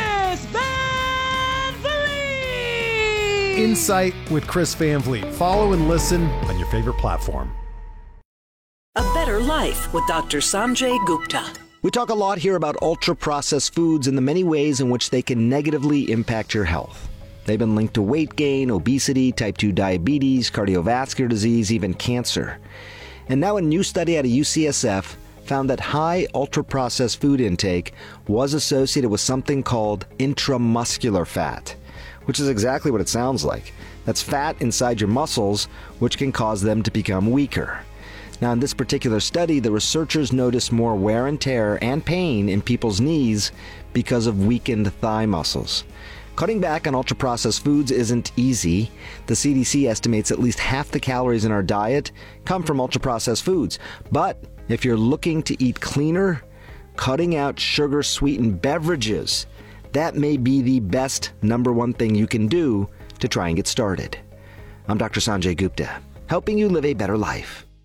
S10: Van Vliet.
S7: Insight with Chris Van Vliet. Follow and listen on your favorite platform.
S16: A Better Life with Dr. Sanjay Gupta.
S17: We talk a lot here about ultra-processed foods and the many ways in which they can negatively impact your health. They've been linked to weight gain, obesity, type 2 diabetes, cardiovascular disease, even cancer. And now a new study out of UCSF found that high ultra-processed food intake was associated with something called intramuscular fat, which is exactly what it sounds like. That's fat inside your muscles, which can cause them to become weaker. Now, in this particular study, the researchers noticed more wear and tear and pain in people's knees because of weakened thigh muscles. Cutting back on ultra-processed foods isn't easy. The CDC estimates at least half the calories in our diet come from ultra-processed foods. But if you're looking to eat cleaner, cutting out sugar-sweetened beverages, that may be the best #1 thing you can do to try and get started. I'm Dr. Sanjay Gupta, helping you live a better life.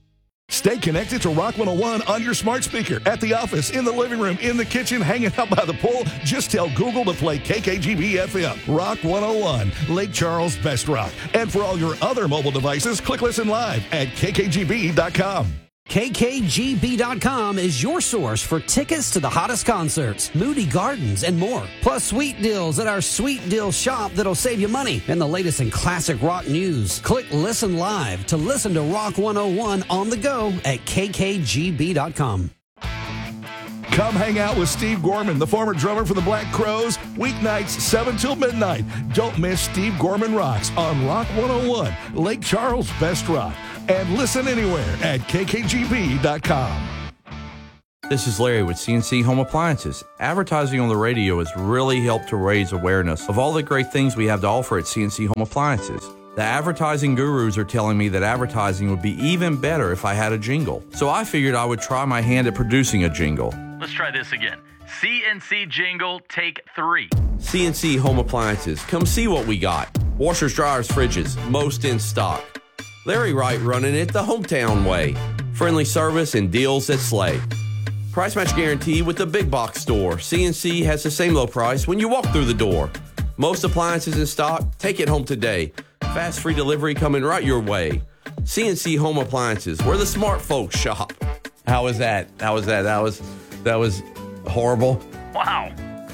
S2: Stay connected to Rock 101 on your smart speaker, at the office, in the living room, in the kitchen, hanging out by the pool. Just tell Google to play KKGB FM. Rock 101, Lake Charles Best Rock. And for all your other mobile devices, click Listen Live at kkgb.com.
S1: KKGB.com is your source for tickets to the hottest concerts, Moody Gardens, and more. Plus sweet deals at our Sweet Deal shop that'll save you money and the latest in classic rock news. Click Listen Live to listen to Rock 101 on the go at KKGB.com.
S2: Come hang out with Steve Gorman, the former drummer for the Black Crowes, weeknights 7 till midnight. Don't miss Steve Gorman Rocks on Rock 101, Lake Charles Best Rock. And listen anywhere at kkgb.com.
S9: This is Larry with CNC Home Appliances. Advertising on the radio has really helped to raise awareness of all the great things we have to offer at CNC Home Appliances. The advertising gurus are telling me that advertising would be even better if I had a jingle. So I figured I would try my hand at producing a jingle.
S18: Let's try this again. CNC jingle, take 3.
S9: CNC Home Appliances. Come see what we got. Washers, dryers, fridges, most in stock. Larry Wright running it the hometown way. Friendly service and deals that slay. Price match guarantee with the big box store. CNC has the same low price when you walk through the door. Most appliances in stock. Take it home today. Fast free delivery coming right your way. CNC Home Appliances, where the smart folks shop. How was that? That was horrible.
S18: Wow.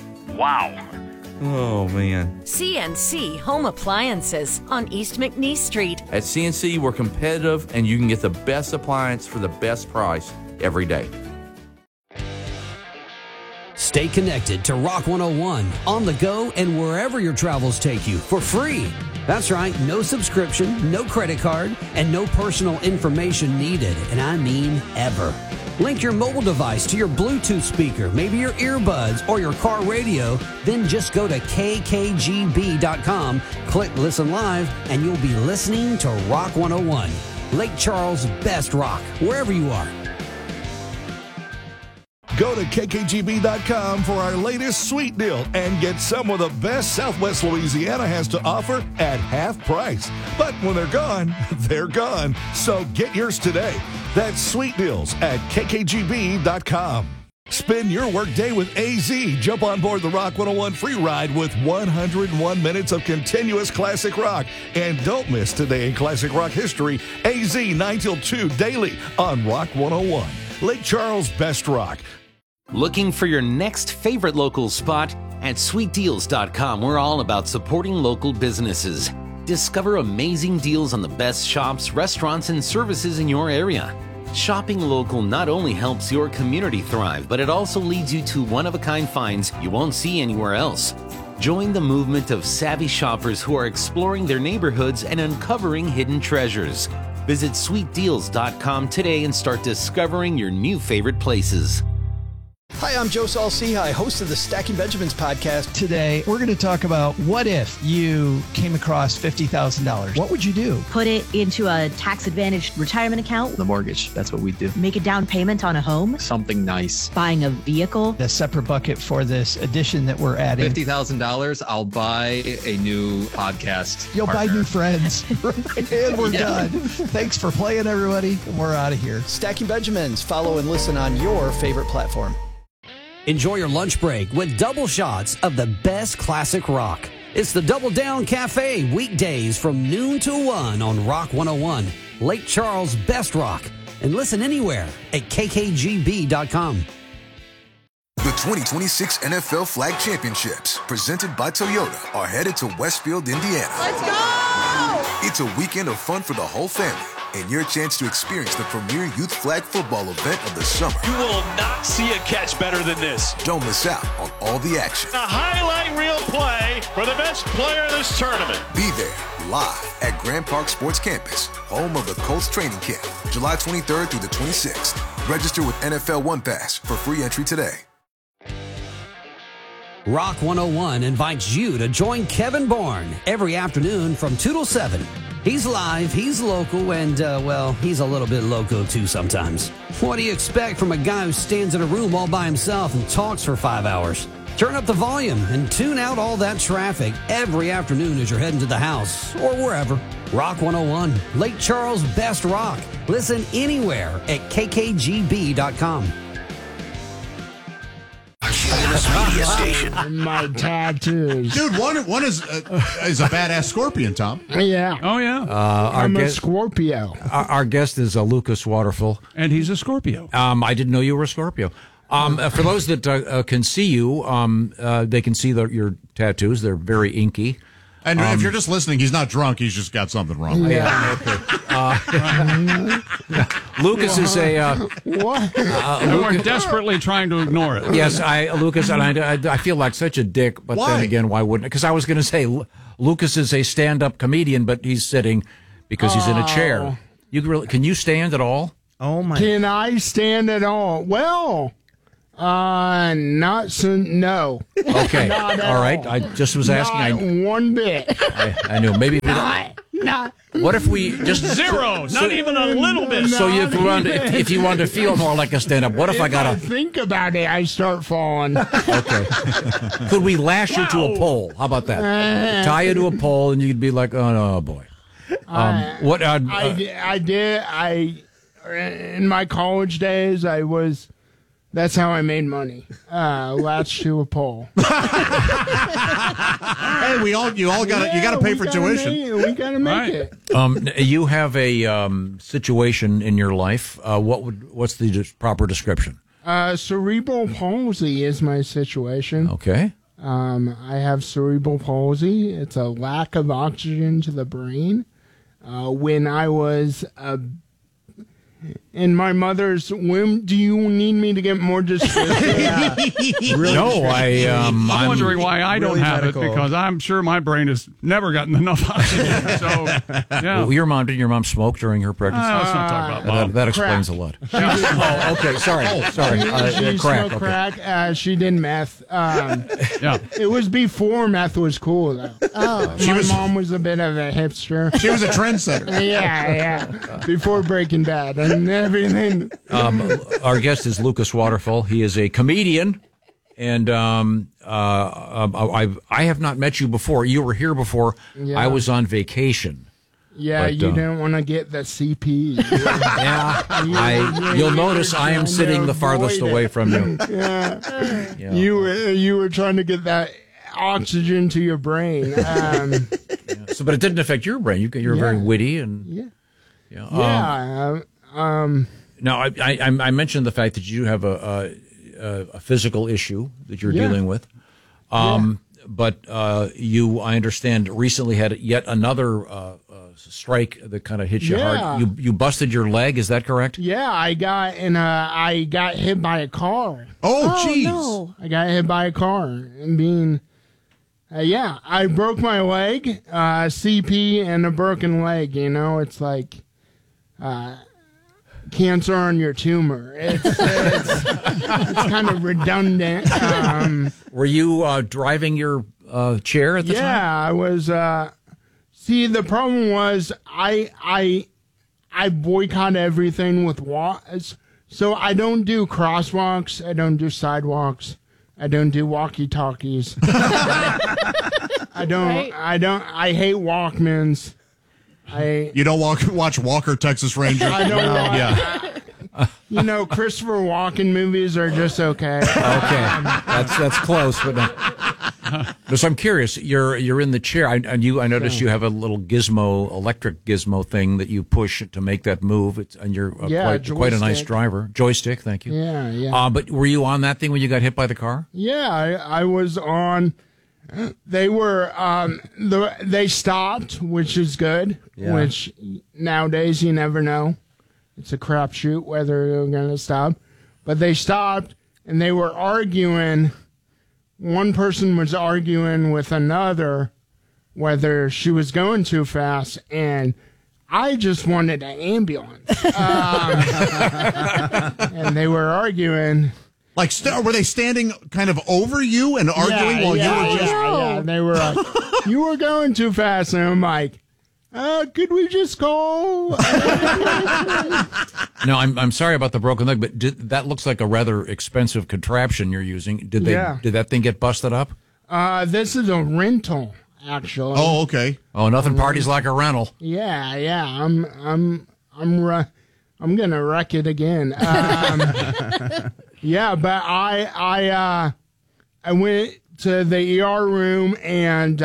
S9: Oh, man.
S19: CNC Home Appliances on East McNeese Street.
S9: At CNC, we're competitive, and you can get the best appliance for the best price every day.
S1: Stay connected to Rock 101 on the go and wherever your travels take you for free. That's right, no subscription, no credit card, and no personal information needed, and I mean ever. Link your mobile device to your Bluetooth speaker, maybe your earbuds or your car radio, then just go to kkgb.com, click Listen Live, and you'll be listening to Rock 101, Lake Charles Best Rock, wherever you are.
S2: Go to kkgb.com for our latest sweet deal and get some of the best Southwest Louisiana has to offer at half price. But when they're gone, they're gone. So get yours today. That's sweet deals at kkgb.com. Spend your workday with AZ. Jump on board the Rock 101 free ride with 101 minutes of continuous classic rock. And don't miss Today in Classic Rock History, AZ 9 till 2 daily on Rock 101, Lake Charles Best Rock.
S20: Looking for your next favorite local spot? At sweetdeals.com, we're all about supporting local businesses. Discover amazing deals on the best shops, restaurants, and services in your area. Shopping local not only helps your community thrive, but it also leads you to one-of-a-kind finds you won't see anywhere else. Join the movement of savvy shoppers who are exploring their neighborhoods and uncovering hidden treasures. Visit sweetdeals.com today and start discovering your new favorite places.
S21: Hi, I'm Joe Saul-Sehy, host of the Stacking Benjamins podcast.
S22: Today, we're going to talk about what if you came across $50,000? What would you do?
S23: Put it into a tax-advantaged retirement account.
S22: The mortgage, that's what we do.
S23: Make a down payment on a home.
S22: Something nice.
S23: Buying a vehicle.
S22: A separate bucket for this addition that we're adding.
S24: $50,000, I'll buy a new podcast.
S22: You'll
S24: partner.
S22: buy new friends. And we're done. Thanks for playing, everybody. And we're out of here.
S21: Stacking Benjamins. Follow and listen on your favorite platform.
S1: Enjoy your lunch break with double shots of the best classic rock. It's the Double Down Cafe, weekdays from noon to 1 on Rock 101, Lake Charles Best Rock. And listen anywhere at kkgb.com.
S3: The 2026 NFL Flag Championships, presented by Toyota, are headed to Westfield, Indiana.
S10: Let's go!
S3: It's a weekend of fun for the whole family, and your chance to experience the premier youth flag football event of the summer.
S10: You will not see a catch better than this.
S3: Don't miss out on all the action.
S10: A highlight reel play for the best player of this tournament.
S3: Be there live at Grand Park Sports Campus, home of the Colts training camp, July 23rd through the 26th. Register with NFL One Pass for free entry today.
S1: Rock 101 invites you to join Kevin Bourne every afternoon from 2 till 7. He's live, he's local, and, he's a little bit loco too sometimes. What do you expect from a guy who stands in a room all by himself and talks for 5 hours? Turn up the volume and tune out all that traffic every afternoon as you're heading to the house or wherever. Rock 101, Lake Charles' best rock. Listen anywhere at kkgb.com.
S3: Media station.
S4: My tattoos.
S12: Dude, one is a badass scorpion, Tom.
S4: Yeah.
S11: Oh, yeah.
S4: I'm a Scorpio.
S13: Our guest is Lucas Waterful.
S11: And he's a Scorpio.
S13: I didn't know you were a Scorpio. For those that can see you, they can see your tattoos. They're very inky.
S12: And if you're just listening, he's not drunk. He's just got something wrong.
S13: Yeah. Okay. Lucas is a.
S4: What?
S11: And we're desperately trying to ignore it.
S13: Yes, Lucas, and I feel like such a dick, but then again, why wouldn't? Because I was going to say Lucas is a stand-up comedian, but he's sitting because he's in a chair. Can you stand at all?
S4: Oh my! Can I stand at all? Well. Not so. No.
S13: Okay. All right. I just was asking.
S4: Not one bit.
S13: I knew. Maybe.
S4: Not.
S13: What if we just
S11: zero? Not even a little bit.
S13: So if you want to feel more like a stand-up, what if I got to
S4: think about it? I start falling.
S13: Okay. Could we lash you to a pole? How about that? Tie you to a pole, and you'd be like, oh no, boy. What?
S4: I did. In my college days, I was. That's how I made money. Latched to a pole.
S12: Hey, you got to pay for tuition.
S4: We got to make it.
S13: You have a situation in your life. What's the proper description?
S4: Cerebral palsy is my situation.
S13: Okay.
S4: I have cerebral palsy. It's a lack of oxygen to the brain. When I was in my mother's womb. Do you need me to get more descriptive?
S13: No, I'm
S11: wondering why I don't have it, because I'm sure my brain has never gotten enough oxygen. So, yeah.
S13: Well, did your mom smoke during her pregnancy?
S11: Let's not talk about mom.
S13: That explains a lot. Oh, okay. Sorry.
S4: She
S13: Crack.
S4: smoked crack. She did meth.
S11: Yeah.
S4: It was before meth was cool, though. Oh, my mom was a bit of a hipster.
S12: She was a trendsetter.
S4: Yeah. Before Breaking Bad and everything.
S13: Our guest is Lucas Waterfall. He is a comedian, and I have not met you before. You were here before.
S4: Yeah.
S13: I was on vacation.
S4: Yeah, but, you didn't want to get the CP.
S13: You'll notice I am sitting the farthest away from you.
S4: Yeah. You were trying to get that oxygen to your brain.
S13: But it didn't affect your brain. You're very witty and Now, I mentioned the fact that you have a physical issue that you're dealing with, but you, I understand, recently had yet another strike that kind of hit you hard. You busted your leg, is that correct?
S4: Yeah, I got hit by a car.
S12: Oh, jeez!
S4: No. I got hit by a car and I broke my leg, CP and a broken leg. You know, it's like. Cancer on your tumor. It's kind of redundant.
S13: Were you driving your chair at the time?
S4: Yeah, I was. See, the problem was I boycott everything with walks. So I don't do crosswalks. I don't do sidewalks. I don't do walkie-talkies. I hate Walkmans.
S12: You don't watch Walker, Texas Ranger?
S4: I don't Christopher Walken movies are just okay.
S13: Okay, that's close, but no. So I'm curious. You're in the chair, I noticed you have a little electric gizmo thing that you push to make that move. And you're quite a nice driver. Joystick, thank you.
S4: Yeah.
S13: But were you on that thing when you got hit by the car?
S4: Yeah, I was on. They were they stopped, which is good. Yeah. Which nowadays you never know. It's a crapshoot whether they're going to stop. But they stopped and they were arguing. One person was arguing with another whether she was going too fast, and I just wanted an ambulance. And they were arguing.
S12: Like, were they standing kind of over you and arguing while you were just...
S4: Yeah, they were like, you were going too fast. And I'm like, could we just go?
S13: No, I'm sorry about the broken leg, but that looks like a rather expensive contraption you're using. Did that thing get busted up?
S4: This is a rental, actually.
S12: Oh, okay.
S13: Oh, nothing parties like a rental.
S4: Yeah. I'm gonna wreck it again. Yeah, but I went to the ER room and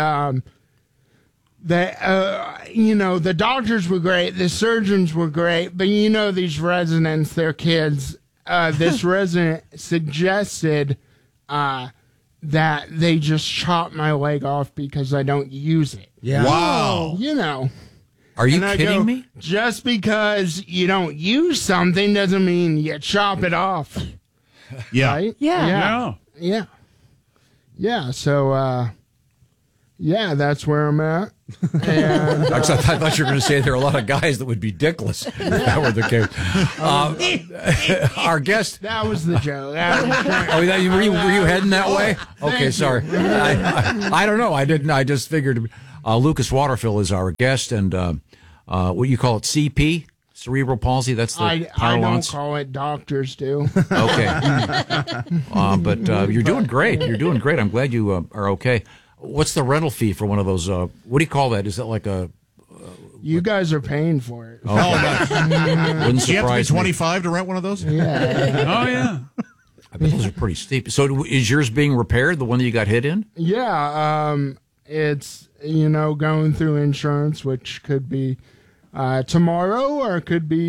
S4: the doctors were great, the surgeons were great, but these residents, their kids. This resident suggested that they just chop my leg off because I don't use it.
S12: Yeah. Wow.
S13: Are you kidding me?
S4: Just because you don't use something doesn't mean you chop it off.
S12: Yeah.
S4: Right?
S11: Yeah.
S4: Yeah. So, that's where I'm at. And,
S13: I thought you were going to say there are a lot of guys that would be dickless if that were the case. Our guest.
S4: That was the joke.
S13: Were you heading that way? Okay, sorry. I don't know. I didn't. I just figured Lucas Waterfill is our guest, and what you call it, CP, cerebral palsy. That's the
S4: I
S13: parlance.
S4: don't call it. Doctors do.
S13: Okay, but you're doing great. You're doing great. I'm glad you are okay. What's the rental fee for one of those? What do you call that? Is that like a?
S4: You guys are paying for it.
S13: Okay. Wouldn't
S12: Do you have to be
S13: surprise me.
S12: 25 to rent one of those?
S4: Yeah.
S11: Oh, yeah.
S13: I bet those are pretty steep. So is yours being repaired, the one that you got hit in?
S4: Yeah. It's, going through insurance, which could be tomorrow or it could be